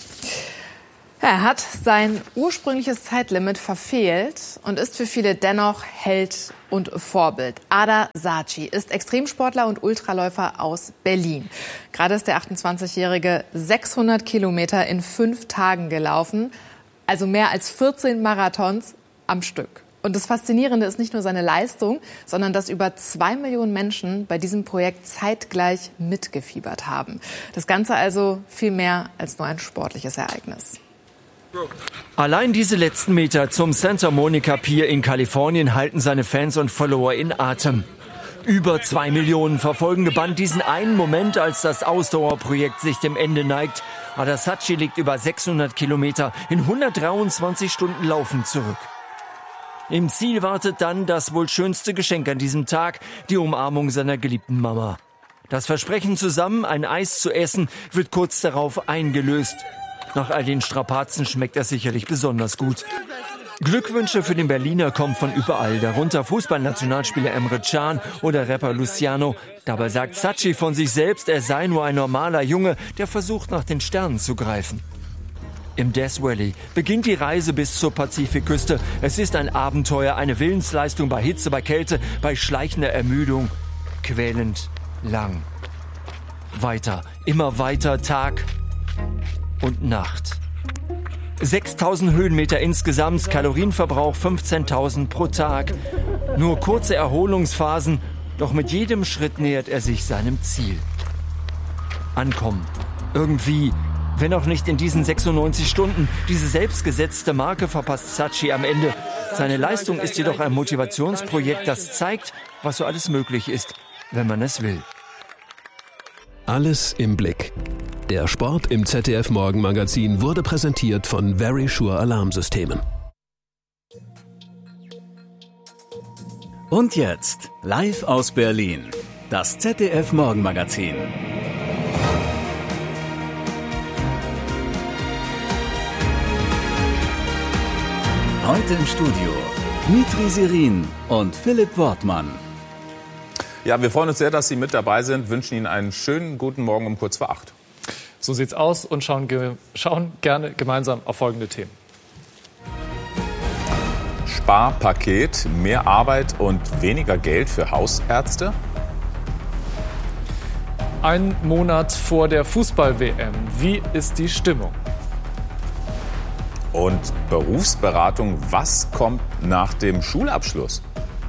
Er hat sein ursprüngliches Zeitlimit verfehlt und ist für viele dennoch Held und Vorbild. Ada Saci ist Extremsportler und Ultraläufer aus Berlin. Gerade ist der 28-Jährige 600 Kilometer in 5 Tagen gelaufen, also mehr als 14 Marathons am Stück. Und das Faszinierende ist nicht nur seine Leistung, sondern dass über 2 Millionen Menschen bei diesem Projekt zeitgleich mitgefiebert haben. Das Ganze also viel mehr als nur ein sportliches Ereignis. Allein diese letzten Meter zum Santa Monica Pier in Kalifornien halten seine Fans und Follower in Atem. Über 2 Millionen verfolgen gebannt diesen einen Moment, als das Ausdauerprojekt sich dem Ende neigt. Ada Saci legt über 600 Kilometer in 123 Stunden Laufen zurück. Im Ziel wartet dann das wohl schönste Geschenk an diesem Tag, die Umarmung seiner geliebten Mama. Das Versprechen, zusammen ein Eis zu essen, wird kurz darauf eingelöst. Nach all den Strapazen schmeckt er sicherlich besonders gut. Glückwünsche für den Berliner kommen von überall, darunter Fußballnationalspieler Emre Can oder Rapper Luciano. Dabei sagt Saci von sich selbst, er sei nur ein normaler Junge, der versucht, nach den Sternen zu greifen. Im Death Valley beginnt die Reise bis zur Pazifikküste. Es ist ein Abenteuer, eine Willensleistung bei Hitze, bei Kälte, bei schleichender Ermüdung. Quälend lang. Weiter, immer weiter, Tag und Nacht. 6.000 Höhenmeter insgesamt, Kalorienverbrauch 15.000 pro Tag. Nur kurze Erholungsphasen, doch mit jedem Schritt nähert er sich seinem Ziel. Ankommen. Irgendwie, wenn auch nicht in diesen 96 Stunden. Diese selbstgesetzte Marke verpasst Saci am Ende. Seine Leistung ist jedoch ein Motivationsprojekt, das zeigt, was so alles möglich ist, wenn man es will. Alles im Blick. Der Sport im ZDF Morgenmagazin wurde präsentiert von Verisure Alarmsystemen. Und jetzt, live aus Berlin, das ZDF Morgenmagazin. Heute im Studio Dmitri Sirin und Philipp Wortmann. Ja, wir freuen uns sehr, dass Sie mit dabei sind, wünschen Ihnen einen schönen guten Morgen um kurz vor 8. So sieht's aus und schauen gerne gemeinsam auf folgende Themen. Sparpaket, mehr Arbeit und weniger Geld für Hausärzte? Ein Monat vor der Fußball-WM. Wie ist die Stimmung? Und Berufsberatung, was kommt nach dem Schulabschluss?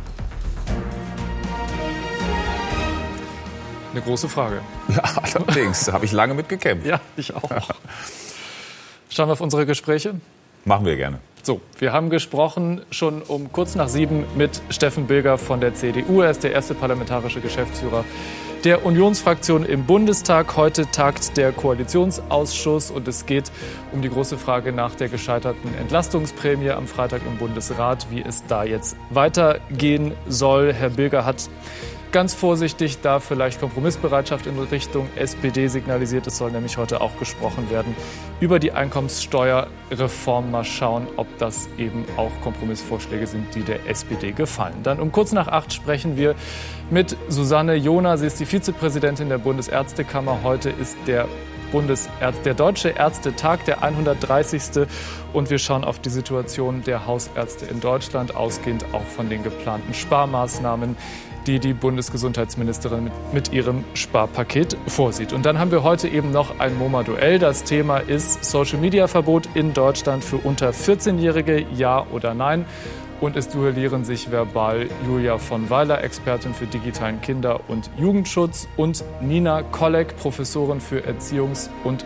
Eine große Frage. Ja, allerdings. Da habe ich lange mit gekämpft. Ja, ich auch. Schauen wir auf unsere Gespräche? Machen wir gerne. So, wir haben gesprochen schon um kurz nach 7 mit Steffen Bilger von der CDU. Er ist der erste parlamentarische Geschäftsführer der Unionsfraktion im Bundestag. Heute tagt der Koalitionsausschuss und es geht um die große Frage nach der gescheiterten Entlastungsprämie am Freitag im Bundesrat, wie es da jetzt weitergehen soll. Herr Bilger hat ganz vorsichtig da vielleicht Kompromissbereitschaft in Richtung SPD signalisiert. Es soll nämlich heute auch gesprochen werden über die Einkommenssteuerreform. Mal schauen, ob das eben auch Kompromissvorschläge sind, die der SPD gefallen. Dann um kurz nach 8 sprechen wir mit Susanne Johner. Sie ist die Vizepräsidentin der Bundesärztekammer. Heute ist der Deutsche Ärztetag, der 130. Und wir schauen auf die Situation der Hausärzte in Deutschland, ausgehend auch von den geplanten Sparmaßnahmen, die Bundesgesundheitsministerin mit ihrem Sparpaket vorsieht. Und dann haben wir heute eben noch ein MoMA-Duell. Das Thema ist Social-Media-Verbot in Deutschland für unter 14-Jährige, ja oder nein. Und es duellieren sich verbal Julia von Weiler, Expertin für digitalen Kinder- und Jugendschutz, und Nina Kolleg, Professorin für Erziehungs- und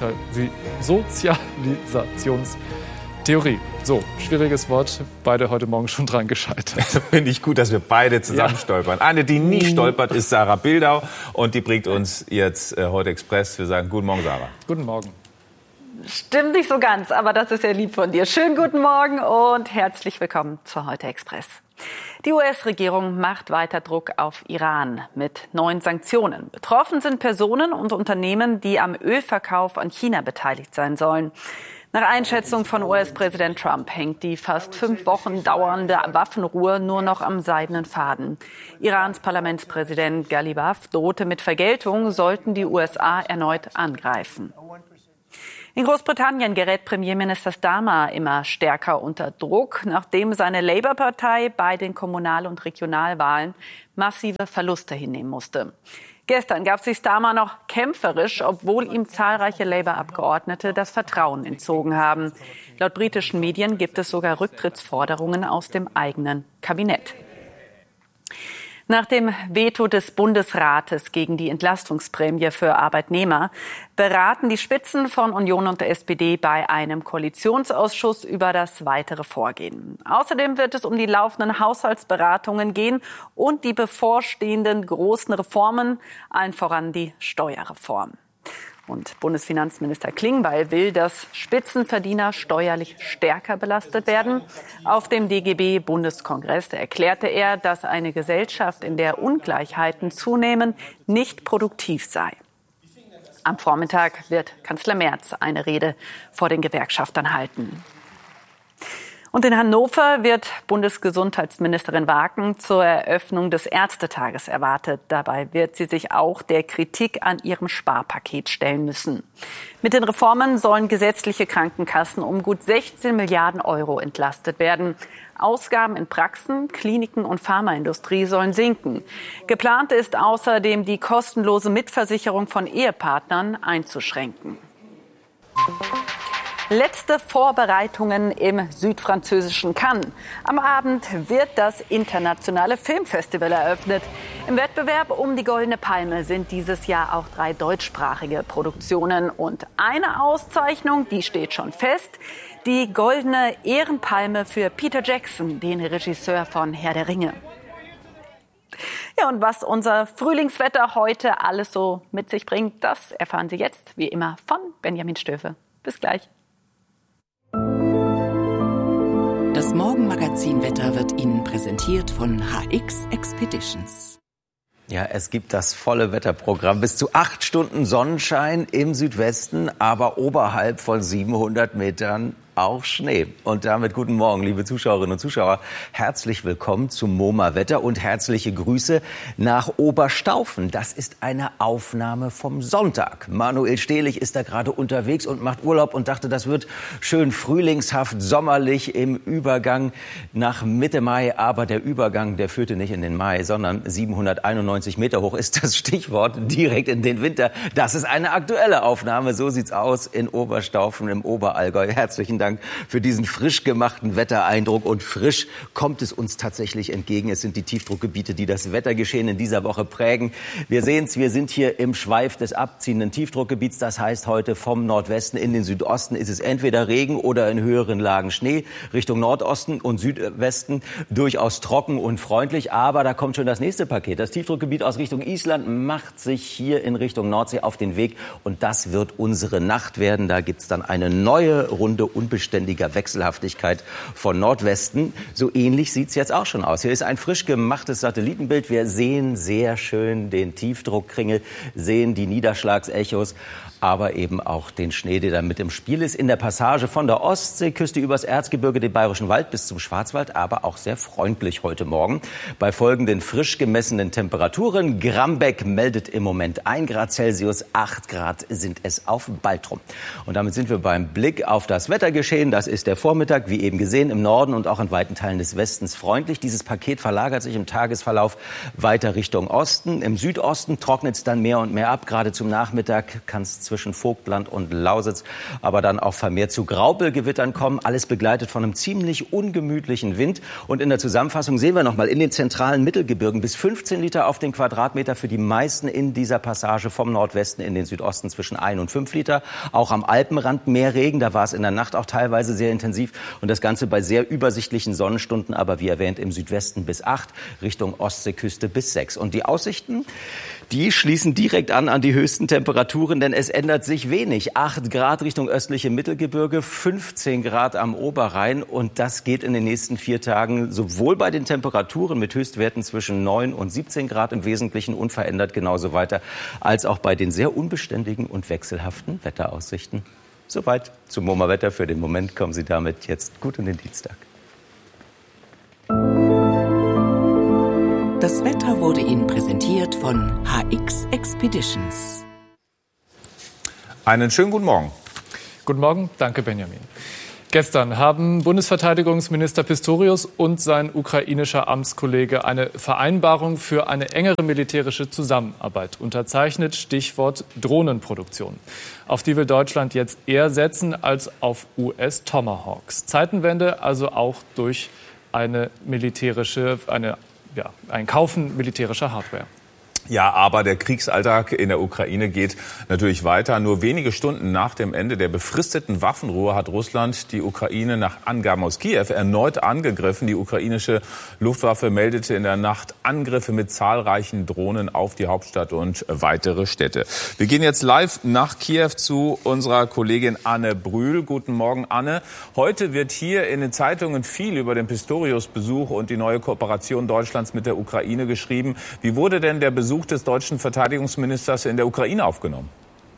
Sozialisationstheorie. So, schwieriges Wort. Beide heute Morgen schon dran gescheitert. Finde ich gut, dass wir beide zusammen stolpern. Eine, die nie stolpert, ist Sarah Bildau. Und die bringt uns jetzt heute Express. Wir sagen guten Morgen, Sarah. Guten Morgen. Stimmt nicht so ganz, aber das ist ja lieb von dir. Schönen guten Morgen und herzlich willkommen zur Heute Express. Die US-Regierung macht weiter Druck auf Iran mit neuen Sanktionen. Betroffen sind Personen und Unternehmen, die am Ölverkauf an China beteiligt sein sollen. Nach Einschätzung von US-Präsident Trump hängt die fast 5 Wochen dauernde Waffenruhe nur noch am seidenen Faden. Irans Parlamentspräsident Ghalibaf drohte mit Vergeltung, sollten die USA erneut angreifen. In Großbritannien gerät Premierminister Starmer immer stärker unter Druck, nachdem seine Labour-Partei bei den Kommunal- und Regionalwahlen massive Verluste hinnehmen musste. Gestern gab sich Starmer noch kämpferisch, obwohl ihm zahlreiche Labour-Abgeordnete das Vertrauen entzogen haben. Laut britischen Medien gibt es sogar Rücktrittsforderungen aus dem eigenen Kabinett. Nach dem Veto des Bundesrates gegen die Entlastungsprämie für Arbeitnehmer beraten die Spitzen von Union und der SPD bei einem Koalitionsausschuss über das weitere Vorgehen. Außerdem wird es um die laufenden Haushaltsberatungen gehen und die bevorstehenden großen Reformen, allen voran die Steuerreform. Und Bundesfinanzminister Klingbeil will, dass Spitzenverdiener steuerlich stärker belastet werden. Auf dem DGB-Bundeskongress erklärte er, dass eine Gesellschaft, in der Ungleichheiten zunehmen, nicht produktiv sei. Am Vormittag wird Kanzler Merz eine Rede vor den Gewerkschaftern halten. Und in Hannover wird Bundesgesundheitsministerin Waken zur Eröffnung des Ärztetages erwartet. Dabei wird sie sich auch der Kritik an ihrem Sparpaket stellen müssen. Mit den Reformen sollen gesetzliche Krankenkassen um gut 16 Milliarden Euro entlastet werden. Ausgaben in Praxen, Kliniken und Pharmaindustrie sollen sinken. Geplant ist außerdem, die kostenlose Mitversicherung von Ehepartnern einzuschränken. Letzte Vorbereitungen im südfranzösischen Cannes. Am Abend wird das internationale Filmfestival eröffnet. Im Wettbewerb um die Goldene Palme sind dieses Jahr auch 3 deutschsprachige Produktionen. Und eine Auszeichnung, die steht schon fest. Die Goldene Ehrenpalme für Peter Jackson, den Regisseur von Herr der Ringe. Ja, und was unser Frühlingswetter heute alles so mit sich bringt, das erfahren Sie jetzt, wie immer, von Benjamin Stöfe. Bis gleich. Das Morgenmagazin-Wetter wird Ihnen präsentiert von HX Expeditions. Ja, es gibt das volle Wetterprogramm. Bis zu 8 Stunden Sonnenschein im Südwesten, aber oberhalb von 700 Metern auch Schnee. Und damit guten Morgen, liebe Zuschauerinnen und Zuschauer. Herzlich willkommen zum MoMA-Wetter und herzliche Grüße nach Oberstaufen. Das ist eine Aufnahme vom Sonntag. Manuel Stehlich ist da gerade unterwegs und macht Urlaub und dachte, das wird schön frühlingshaft, sommerlich im Übergang nach Mitte Mai. Aber der Übergang, der führte nicht in den Mai, sondern 791 Meter hoch ist das Stichwort, direkt in den Winter. Das ist eine aktuelle Aufnahme. So sieht's aus in Oberstaufen im Oberallgäu. Herzlichen Dank für diesen frisch gemachten Wettereindruck. Und frisch kommt es uns tatsächlich entgegen. Es sind die Tiefdruckgebiete, die das Wettergeschehen in dieser Woche prägen. Wir sehen es, wir sind hier im Schweif des abziehenden Tiefdruckgebiets. Das heißt, heute vom Nordwesten in den Südosten ist es entweder Regen oder in höheren Lagen Schnee. Richtung Nordosten und Südwesten durchaus trocken und freundlich. Aber da kommt schon das nächste Paket. Das Tiefdruckgebiet aus Richtung Island macht sich hier in Richtung Nordsee auf den Weg. Und das wird unsere Nacht werden. Da gibt es dann eine neue Runde unbeständiger Wechselhaftigkeit von Nordwesten. So ähnlich sieht es jetzt auch schon aus. Hier ist ein frisch gemachtes Satellitenbild. Wir sehen sehr schön den Tiefdruckkringel, sehen die Niederschlagsechos, aber eben auch den Schnee, der da mit im Spiel ist. In der Passage von der Ostseeküste übers Erzgebirge, den Bayerischen Wald bis zum Schwarzwald, aber auch sehr freundlich heute Morgen. Bei folgenden frisch gemessenen Temperaturen. Grambeck meldet im Moment 1 Grad Celsius, 8 Grad sind es auf Baltrum. Und damit sind wir beim Blick auf das Wettergeschehen. Das ist der Vormittag, wie eben gesehen, im Norden und auch in weiten Teilen des Westens freundlich. Dieses Paket verlagert sich im Tagesverlauf weiter Richtung Osten. Im Südosten trocknet es dann mehr und mehr ab. Gerade zum Nachmittag kann es zwischen Vogtland und Lausitz aber dann auch vermehrt zu Graupelgewittern kommen. Alles begleitet von einem ziemlich ungemütlichen Wind. Und in der Zusammenfassung sehen wir nochmal in den zentralen Mittelgebirgen bis 15 Liter auf den Quadratmeter für die meisten in dieser Passage vom Nordwesten in den Südosten zwischen 1 und 5 Liter. Auch am Alpenrand mehr Regen. Da war es in der Nacht auch teilweise sehr intensiv. Und das Ganze bei sehr übersichtlichen Sonnenstunden, aber wie erwähnt im Südwesten bis 8, Richtung Ostseeküste bis 6. Und die Aussichten, die schließen direkt an die höchsten Temperaturen, denn es ändert sich wenig. 8 Grad Richtung östliche Mittelgebirge, 15 Grad am Oberrhein. Und das geht in den nächsten 4 Tagen sowohl bei den Temperaturen mit Höchstwerten zwischen 9 und 17 Grad im Wesentlichen unverändert genauso weiter, als auch bei den sehr unbeständigen und wechselhaften Wetteraussichten. Soweit zum MoMA-Wetter. Für den Moment kommen Sie damit jetzt gut in den Dienstag. Das Wetter wurde Ihnen präsentiert von HX Expeditions. Einen schönen guten Morgen. Guten Morgen, danke Benjamin. Gestern haben Bundesverteidigungsminister Pistorius und sein ukrainischer Amtskollege eine Vereinbarung für eine engere militärische Zusammenarbeit unterzeichnet, Stichwort Drohnenproduktion. Auf die will Deutschland jetzt eher setzen als auf US-Tomahawks. Zeitenwende also auch durch ein Kaufen militärischer Hardware. Ja, aber der Kriegsalltag in der Ukraine geht natürlich weiter. Nur wenige Stunden nach dem Ende der befristeten Waffenruhe hat Russland die Ukraine nach Angaben aus Kiew erneut angegriffen. Die ukrainische Luftwaffe meldete in der Nacht Angriffe mit zahlreichen Drohnen auf die Hauptstadt und weitere Städte. Wir gehen jetzt live nach Kiew zu unserer Kollegin Anne Brühl. Guten Morgen, Anne. Heute wird hier in den Zeitungen viel über den Pistorius-Besuch und die neue Kooperation Deutschlands mit der Ukraine geschrieben. Wie wurde denn der Besuch des deutschen Verteidigungsministers in der Ukraine aufgenommen?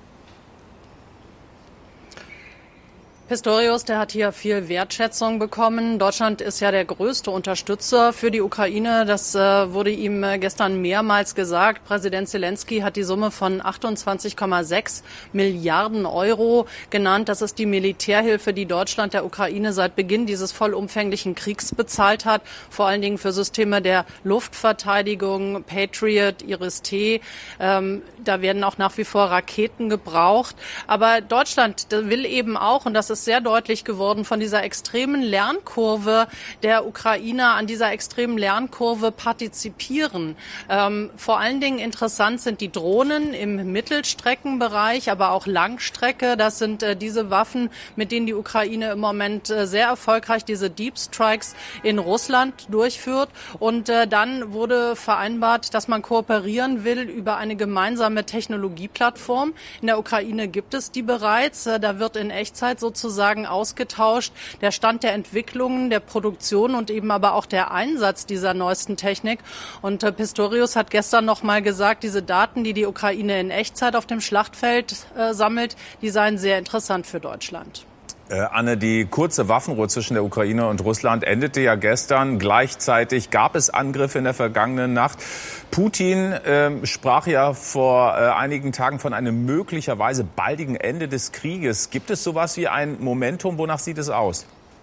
Pistorius, der hat hier viel Wertschätzung bekommen. Deutschland ist ja der größte Unterstützer für die Ukraine. Das wurde ihm gestern mehrmals gesagt. Präsident Zelensky hat die Summe von 28,6 Milliarden Euro genannt. Das ist die Militärhilfe, die Deutschland der Ukraine seit Beginn dieses vollumfänglichen Kriegs bezahlt hat. Vor allen Dingen für Systeme der Luftverteidigung, Patriot, Iris-T. Da werden auch nach wie vor Raketen gebraucht. Aber Deutschland will eben auch, und das ist sehr deutlich geworden, von dieser extremen Lernkurve der Ukrainer, an dieser extremen Lernkurve partizipieren. Vor allen Dingen interessant sind die Drohnen im Mittelstreckenbereich, aber auch Langstrecke. Das sind diese Waffen, mit denen die Ukraine im Moment sehr erfolgreich diese Deep Strikes in Russland durchführt. Und dann wurde vereinbart, dass man kooperieren will über eine gemeinsame Technologieplattform. In der Ukraine gibt es die bereits. Da wird in Echtzeit sozusagen ausgetauscht der Stand der Entwicklungen, der Produktion und eben aber auch der Einsatz dieser neuesten Technik. Und Pistorius hat gestern noch mal gesagt, diese Daten, die die Ukraine in Echtzeit auf dem Schlachtfeld sammelt, die seien sehr interessant für Deutschland. Anne, die kurze Waffenruhe zwischen der Ukraine und Russland endete ja gestern. Gleichzeitig gab es Angriffe in der vergangenen Nacht. Putin sprach ja vor einigen Tagen von einem möglicherweise baldigen Ende des Krieges. Gibt es sowas wie ein Momentum? Wonach sieht es aus?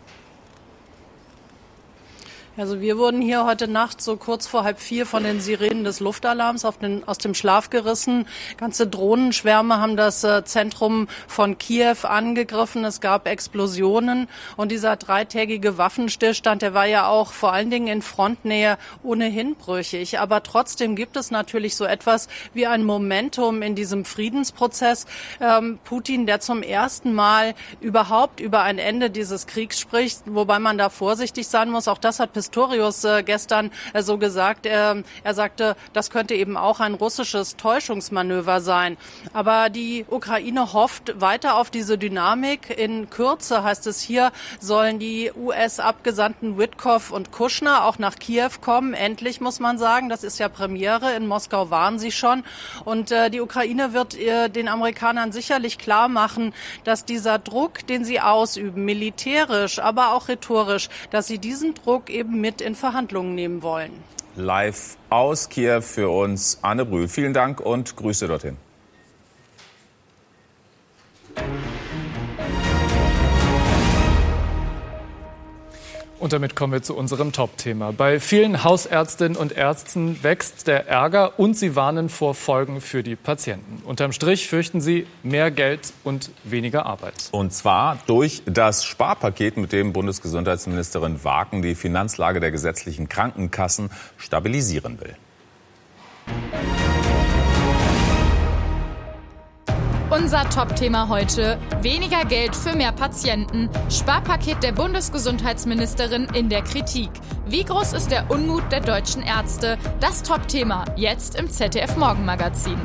Also wir wurden hier heute Nacht so kurz vor 3:30 von den Sirenen des Luftalarms aus dem Schlaf gerissen. Ganze Drohnenschwärme haben das Zentrum von Kiew angegriffen. Es gab Explosionen und dieser 3-tägige Waffenstillstand, der war ja auch vor allen Dingen in Frontnähe ohnehin brüchig. Aber trotzdem gibt es natürlich so etwas wie ein Momentum in diesem Friedensprozess. Putin, der zum ersten Mal überhaupt über ein Ende dieses Kriegs spricht, wobei man da vorsichtig sein muss. Auch das hat Pistorius gestern so gesagt. Er sagte, das könnte eben auch ein russisches Täuschungsmanöver sein. Aber die Ukraine hofft weiter auf diese Dynamik. In Kürze, heißt es hier, sollen die US-Abgesandten Witkoff und Kushner auch nach Kiew kommen. Endlich, muss man sagen. Das ist ja Premiere. In Moskau waren sie schon. Und die Ukraine wird den Amerikanern sicherlich klar machen, dass dieser Druck, den sie ausüben, militärisch, aber auch rhetorisch, dass sie diesen Druck eben mit in Verhandlungen nehmen wollen. Live aus Kiew für uns Anne Brühl. Vielen Dank und Grüße dorthin. Und damit kommen wir zu unserem Top-Thema. Bei vielen Hausärztinnen und Ärzten wächst der Ärger und sie warnen vor Folgen für die Patienten. Unterm Strich fürchten sie mehr Geld und weniger Arbeit. Und zwar durch das Sparpaket, mit dem Bundesgesundheitsministerin Wagen die Finanzlage der gesetzlichen Krankenkassen stabilisieren will. Unser Top-Thema heute: weniger Geld für mehr Patienten. Sparpaket der Bundesgesundheitsministerin in der Kritik. Wie groß ist der Unmut der deutschen Ärzte? Das Top-Thema jetzt im ZDF-Morgenmagazin.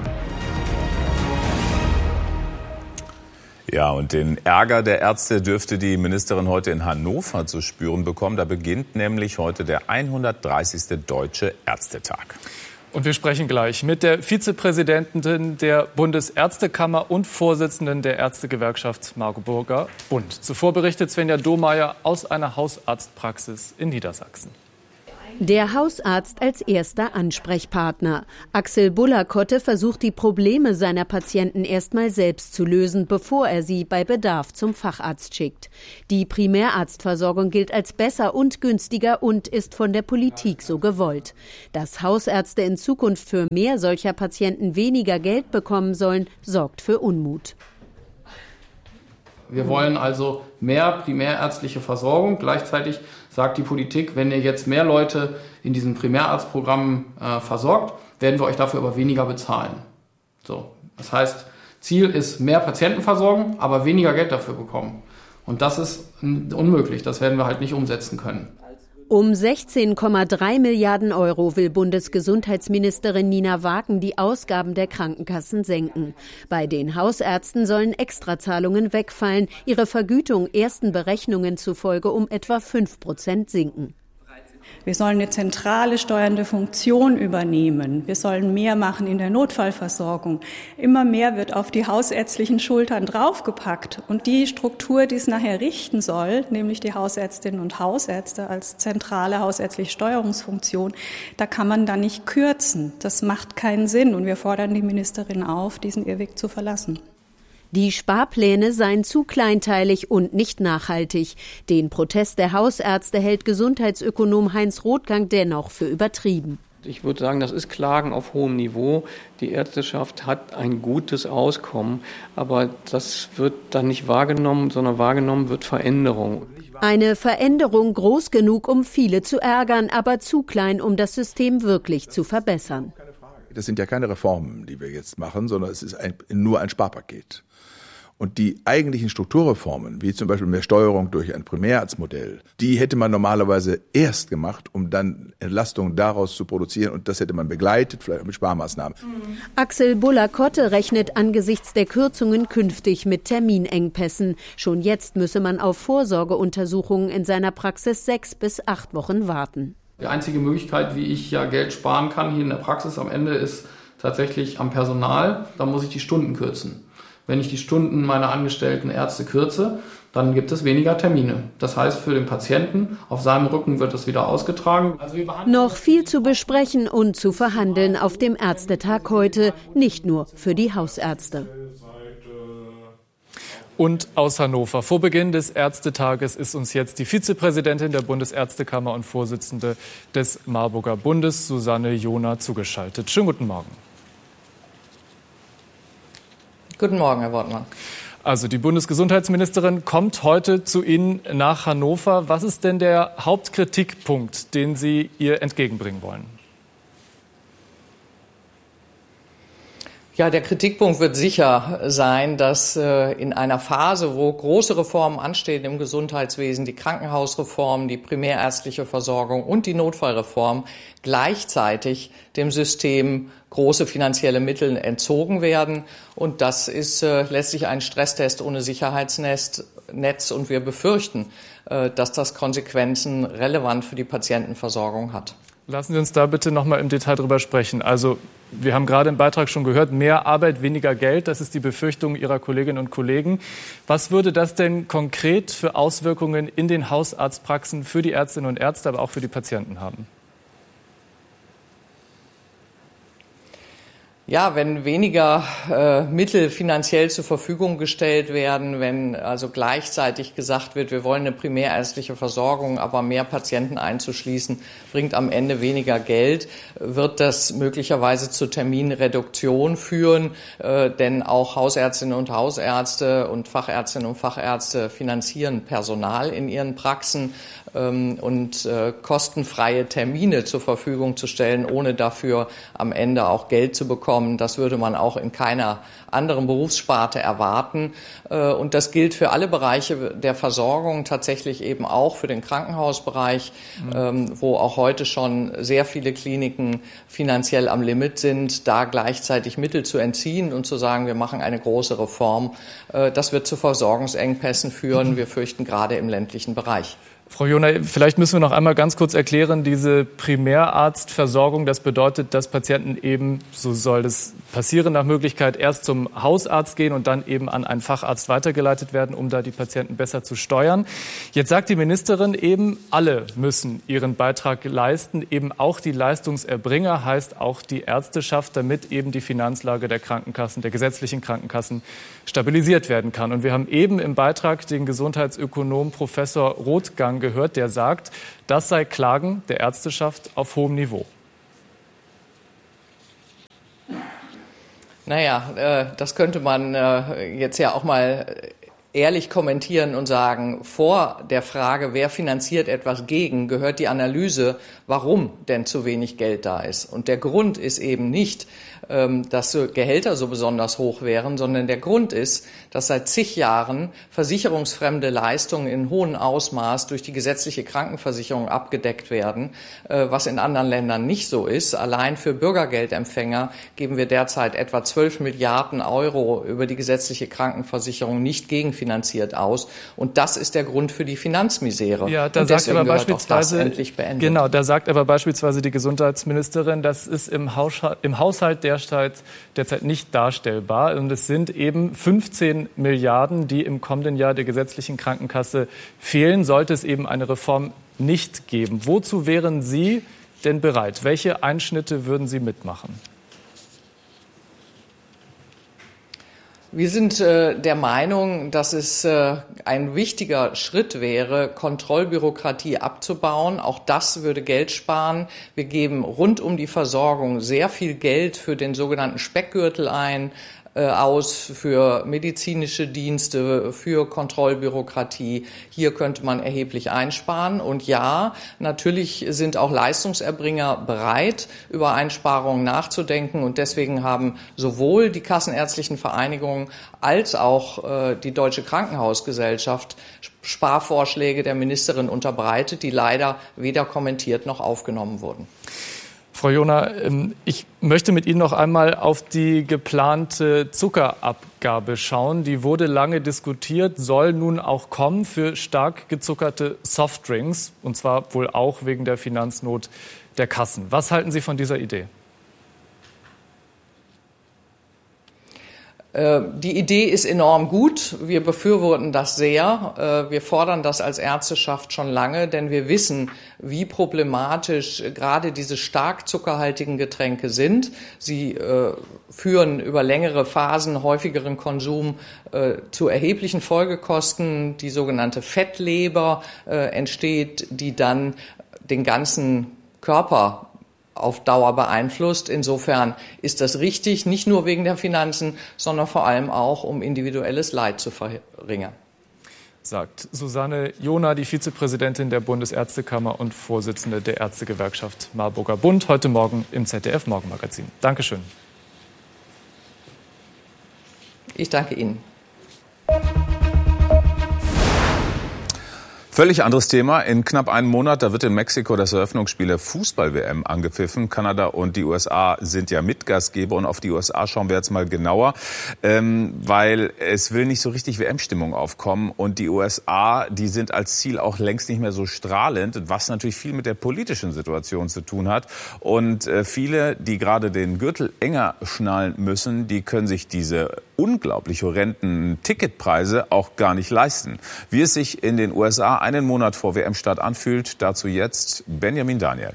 Ja, und den Ärger der Ärzte dürfte die Ministerin heute in Hannover zu spüren bekommen. Da beginnt nämlich heute der 130. Deutsche Ärztetag. Und wir sprechen gleich mit der Vizepräsidentin der Bundesärztekammer und Vorsitzenden der Ärztegewerkschaft Marburger Bund. Zuvor berichtet Svenja Domeyer aus einer Hausarztpraxis in Niedersachsen. Der Hausarzt als erster Ansprechpartner. Axel Bullakotte versucht, die Probleme seiner Patienten erstmal selbst zu lösen, bevor er sie bei Bedarf zum Facharzt schickt. Die Primärarztversorgung gilt als besser und günstiger und ist von der Politik so gewollt. Dass Hausärzte in Zukunft für mehr solcher Patienten weniger Geld bekommen sollen, sorgt für Unmut. Wir wollen also mehr primärärztliche Versorgung. Gleichzeitig sagt die Politik, wenn ihr jetzt mehr Leute in diesen Primärarztprogrammen versorgt, werden wir euch dafür aber weniger bezahlen. So, das heißt, Ziel ist mehr Patienten versorgen, aber weniger Geld dafür bekommen. Und das ist unmöglich. Das werden wir halt nicht umsetzen können. Um 16,3 Milliarden Euro will Bundesgesundheitsministerin Nina Wagen die Ausgaben der Krankenkassen senken. Bei den Hausärzten sollen Extrazahlungen wegfallen, ihre Vergütung ersten Berechnungen zufolge um etwa 5% sinken. Wir sollen eine zentrale steuernde Funktion übernehmen. Wir sollen mehr machen in der Notfallversorgung. Immer mehr wird auf die hausärztlichen Schultern draufgepackt. Und die Struktur, die es nachher richten soll, nämlich die Hausärztinnen und Hausärzte als zentrale hausärztliche Steuerungsfunktion, da kann man dann nicht kürzen. Das macht keinen Sinn. Und wir fordern die Ministerin auf, diesen Irrweg zu verlassen. Die Sparpläne seien zu kleinteilig und nicht nachhaltig. Den Protest der Hausärzte hält Gesundheitsökonom Heinz Rothgang dennoch für übertrieben. Ich würde sagen, das ist Klagen auf hohem Niveau. Die Ärzteschaft hat ein gutes Auskommen, aber das wird dann nicht wahrgenommen, sondern wahrgenommen wird Veränderung. Eine Veränderung groß genug, um viele zu ärgern, aber zu klein, um das System wirklich zu verbessern. Das sind ja keine Reformen, die wir jetzt machen, sondern es ist nur ein Sparpaket. Und die eigentlichen Strukturreformen, wie zum Beispiel mehr Steuerung durch ein Primärarztmodell, die hätte man normalerweise erst gemacht, um dann Entlastungen daraus zu produzieren. Und das hätte man begleitet, vielleicht auch mit Sparmaßnahmen. Axel Bullakotte rechnet angesichts der Kürzungen künftig mit Terminengpässen. Schon jetzt müsse man auf Vorsorgeuntersuchungen in seiner Praxis 6 bis 8 Wochen warten. Die einzige Möglichkeit, wie ich ja Geld sparen kann hier in der Praxis am Ende, ist tatsächlich am Personal. Da muss ich die Stunden kürzen. Wenn ich die Stunden meiner angestellten Ärzte kürze, dann gibt es weniger Termine. Das heißt, für den Patienten, auf seinem Rücken wird es wieder ausgetragen. Noch viel zu besprechen und zu verhandeln auf dem Ärztetag heute, nicht nur für die Hausärzte. Und aus Hannover. Vor Beginn des Ärztetages ist uns jetzt die Vizepräsidentin der Bundesärztekammer und Vorsitzende des Marburger Bundes, Susanne Johner, zugeschaltet. Schönen guten Morgen. Guten Morgen, Herr Wortmann. Also die Bundesgesundheitsministerin kommt heute zu Ihnen nach Hannover. Was ist denn der Hauptkritikpunkt, den Sie ihr entgegenbringen wollen? Ja, der Kritikpunkt wird sicher sein, dass in einer Phase, wo große Reformen anstehen im Gesundheitswesen, die Krankenhausreform, die primärärztliche Versorgung und die Notfallreform, gleichzeitig dem System große finanzielle Mittel entzogen werden. Und das ist letztlich ein Stresstest ohne Sicherheitsnetz. Und wir befürchten, dass das Konsequenzen relevant für die Patientenversorgung hat. Lassen Sie uns da bitte noch mal im Detail drüber sprechen. Also wir haben gerade im Beitrag schon gehört, mehr Arbeit, weniger Geld. Das ist die Befürchtung Ihrer Kolleginnen und Kollegen. Was würde das denn konkret für Auswirkungen in den Hausarztpraxen für die Ärztinnen und Ärzte, aber auch für die Patienten haben? Ja, wenn weniger Mittel finanziell zur Verfügung gestellt werden, wenn also gleichzeitig gesagt wird, wir wollen eine primärärztliche Versorgung, aber mehr Patienten einzuschließen, bringt am Ende weniger Geld, wird das möglicherweise zur Terminreduktion führen, denn auch Hausärztinnen und Hausärzte und Fachärztinnen und Fachärzte finanzieren Personal in ihren Praxen und kostenfreie Termine zur Verfügung zu stellen, ohne dafür am Ende auch Geld zu bekommen, bekommen. Das würde man auch in keiner anderen Berufssparte erwarten. Und das gilt für alle Bereiche der Versorgung, tatsächlich eben auch für den Krankenhausbereich, wo auch heute schon sehr viele Kliniken finanziell am Limit sind, da gleichzeitig Mittel zu entziehen und zu sagen, wir machen eine große Reform. Das wird zu Versorgungsengpässen führen. Wir fürchten gerade im ländlichen Bereich. Frau Jona, vielleicht müssen wir noch einmal ganz kurz erklären, diese Primärarztversorgung, das bedeutet, dass Patienten eben, so soll das passieren, nach Möglichkeit erst zum Hausarzt gehen und dann eben an einen Facharzt weitergeleitet werden, um da die Patienten besser zu steuern. Jetzt sagt die Ministerin eben, alle müssen ihren Beitrag leisten, eben auch die Leistungserbringer, heißt auch die Ärzteschaft, damit eben die Finanzlage der Krankenkassen, der gesetzlichen Krankenkassen stabilisiert werden kann. Und wir haben eben im Beitrag den Gesundheitsökonom Professor Rothgang gehört, der sagt, das sei Klagen der Ärzteschaft auf hohem Niveau. Naja, das könnte man jetzt ja auch mal ehrlich kommentieren und sagen, vor der Frage, wer finanziert etwas gegen, gehört die Analyse, warum denn zu wenig Geld da ist. Und der Grund ist eben nicht, dass Gehälter so besonders hoch wären, sondern der Grund ist, dass seit zig Jahren versicherungsfremde Leistungen in hohem Ausmaß durch die gesetzliche Krankenversicherung abgedeckt werden, was in anderen Ländern nicht so ist. Allein für Bürgergeldempfänger geben wir derzeit etwa 12 Milliarden Euro über die gesetzliche Krankenversicherung nicht gegenfinanziert aus. Und das ist der Grund für die Finanzmisere. Ja, da und sagt aber beispielsweise, das endlich beendet. Genau, da sagt aber beispielsweise die Gesundheitsministerin, das ist im Haushalt derzeit nicht darstellbar. Und es sind eben 15 Milliarden, die im kommenden Jahr der gesetzlichen Krankenkasse fehlen, sollte es eben eine Reform nicht geben. Wozu wären Sie denn bereit? Welche Einschnitte würden Sie mitmachen? Wir sind der Meinung, dass es ein wichtiger Schritt wäre, Kontrollbürokratie abzubauen. Auch das würde Geld sparen. Wir geben rund um die Versorgung sehr viel Geld für den sogenannten Speckgürtel aus für medizinische Dienste, für Kontrollbürokratie. Hier könnte man erheblich einsparen. Und ja, natürlich sind auch Leistungserbringer bereit, über Einsparungen nachzudenken. Und deswegen haben sowohl die Kassenärztlichen Vereinigungen als auch die Deutsche Krankenhausgesellschaft Sparvorschläge der Ministerin unterbreitet, die leider weder kommentiert noch aufgenommen wurden. Frau Jona, ich möchte mit Ihnen noch einmal auf die geplante Zuckerabgabe schauen. Die wurde lange diskutiert, soll nun auch kommen für stark gezuckerte Softdrinks, und zwar wohl auch wegen der Finanznot der Kassen. Was halten Sie von dieser Idee? Die Idee ist enorm gut. Wir befürworten das sehr. Wir fordern das als Ärzteschaft schon lange, denn wir wissen, wie problematisch gerade diese stark zuckerhaltigen Getränke sind. Sie führen über längere Phasen häufigeren Konsum zu erheblichen Folgekosten. Die sogenannte Fettleber entsteht, die dann den ganzen Körper auf Dauer beeinflusst. Insofern ist das richtig, nicht nur wegen der Finanzen, sondern vor allem auch, um individuelles Leid zu verringern. Sagt Susanne Jona, die Vizepräsidentin der Bundesärztekammer und Vorsitzende der Ärztegewerkschaft Marburger Bund, heute Morgen im ZDF-Morgenmagazin. Dankeschön. Ich danke Ihnen. Völlig anderes Thema. In knapp einem Monat, da wird in Mexiko das Eröffnungsspiel der Fußball-WM angepfiffen. Kanada und die USA sind ja Mitgastgeber und auf die USA schauen wir jetzt mal genauer, weil es will nicht so richtig WM-Stimmung aufkommen und die USA, die sind als Ziel auch längst nicht mehr so strahlend, was natürlich viel mit der politischen Situation zu tun hat. Und viele, die gerade den Gürtel enger schnallen müssen, die können sich diese unglaublich horrenden Ticketpreise auch gar nicht leisten. Wie es sich in den USA einen Monat vor WM-Start anfühlt, dazu jetzt Benjamin Daniel.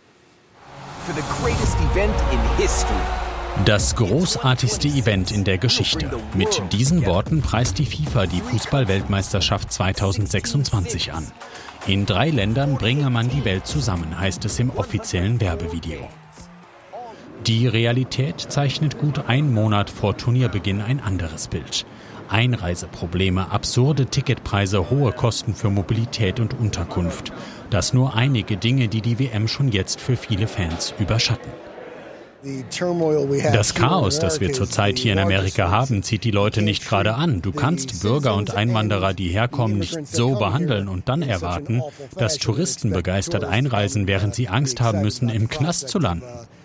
Das großartigste Event in der Geschichte. Mit diesen Worten preist die FIFA die Fußball-Weltmeisterschaft 2026 an. In 3 Ländern bringe man die Welt zusammen, heißt es im offiziellen Werbevideo. Die Realität zeichnet gut einen Monat vor Turnierbeginn ein anderes Bild. Einreiseprobleme, absurde Ticketpreise, hohe Kosten für Mobilität und Unterkunft. Das nur einige Dinge, die die WM schon jetzt für viele Fans überschatten. Das Chaos, das wir zurzeit hier in Amerika haben, zieht die Leute nicht gerade an. Du kannst Bürger und Einwanderer, die herkommen, nicht so behandeln und dann erwarten, dass Touristen begeistert einreisen, während sie Angst haben müssen, im Knast zu landen.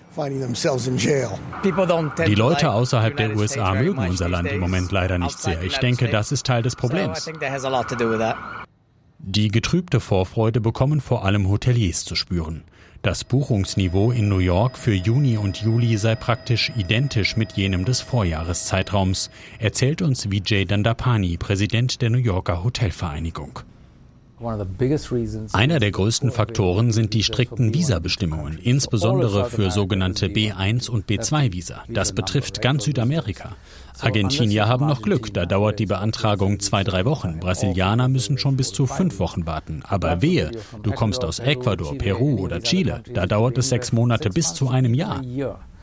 Die Leute außerhalb der USA mögen unser Land im Moment leider nicht sehr. Ich denke, das ist Teil des Problems. Die getrübte Vorfreude bekommen vor allem Hoteliers zu spüren. Das Buchungsniveau in New York für Juni und Juli sei praktisch identisch mit jenem des Vorjahreszeitraums, erzählt uns Vijay Dandapani, Präsident der New Yorker Hotelvereinigung. Einer der größten Faktoren sind die strikten Visabestimmungen, insbesondere für sogenannte B1 und B2-Visa. Das betrifft ganz Südamerika. Argentinier haben noch Glück, da dauert die Beantragung 2-3 Wochen. Brasilianer müssen schon bis zu 5 Wochen warten. Aber wehe, du kommst aus Ecuador, Peru oder Chile, da dauert es 6 Monate bis zu einem Jahr.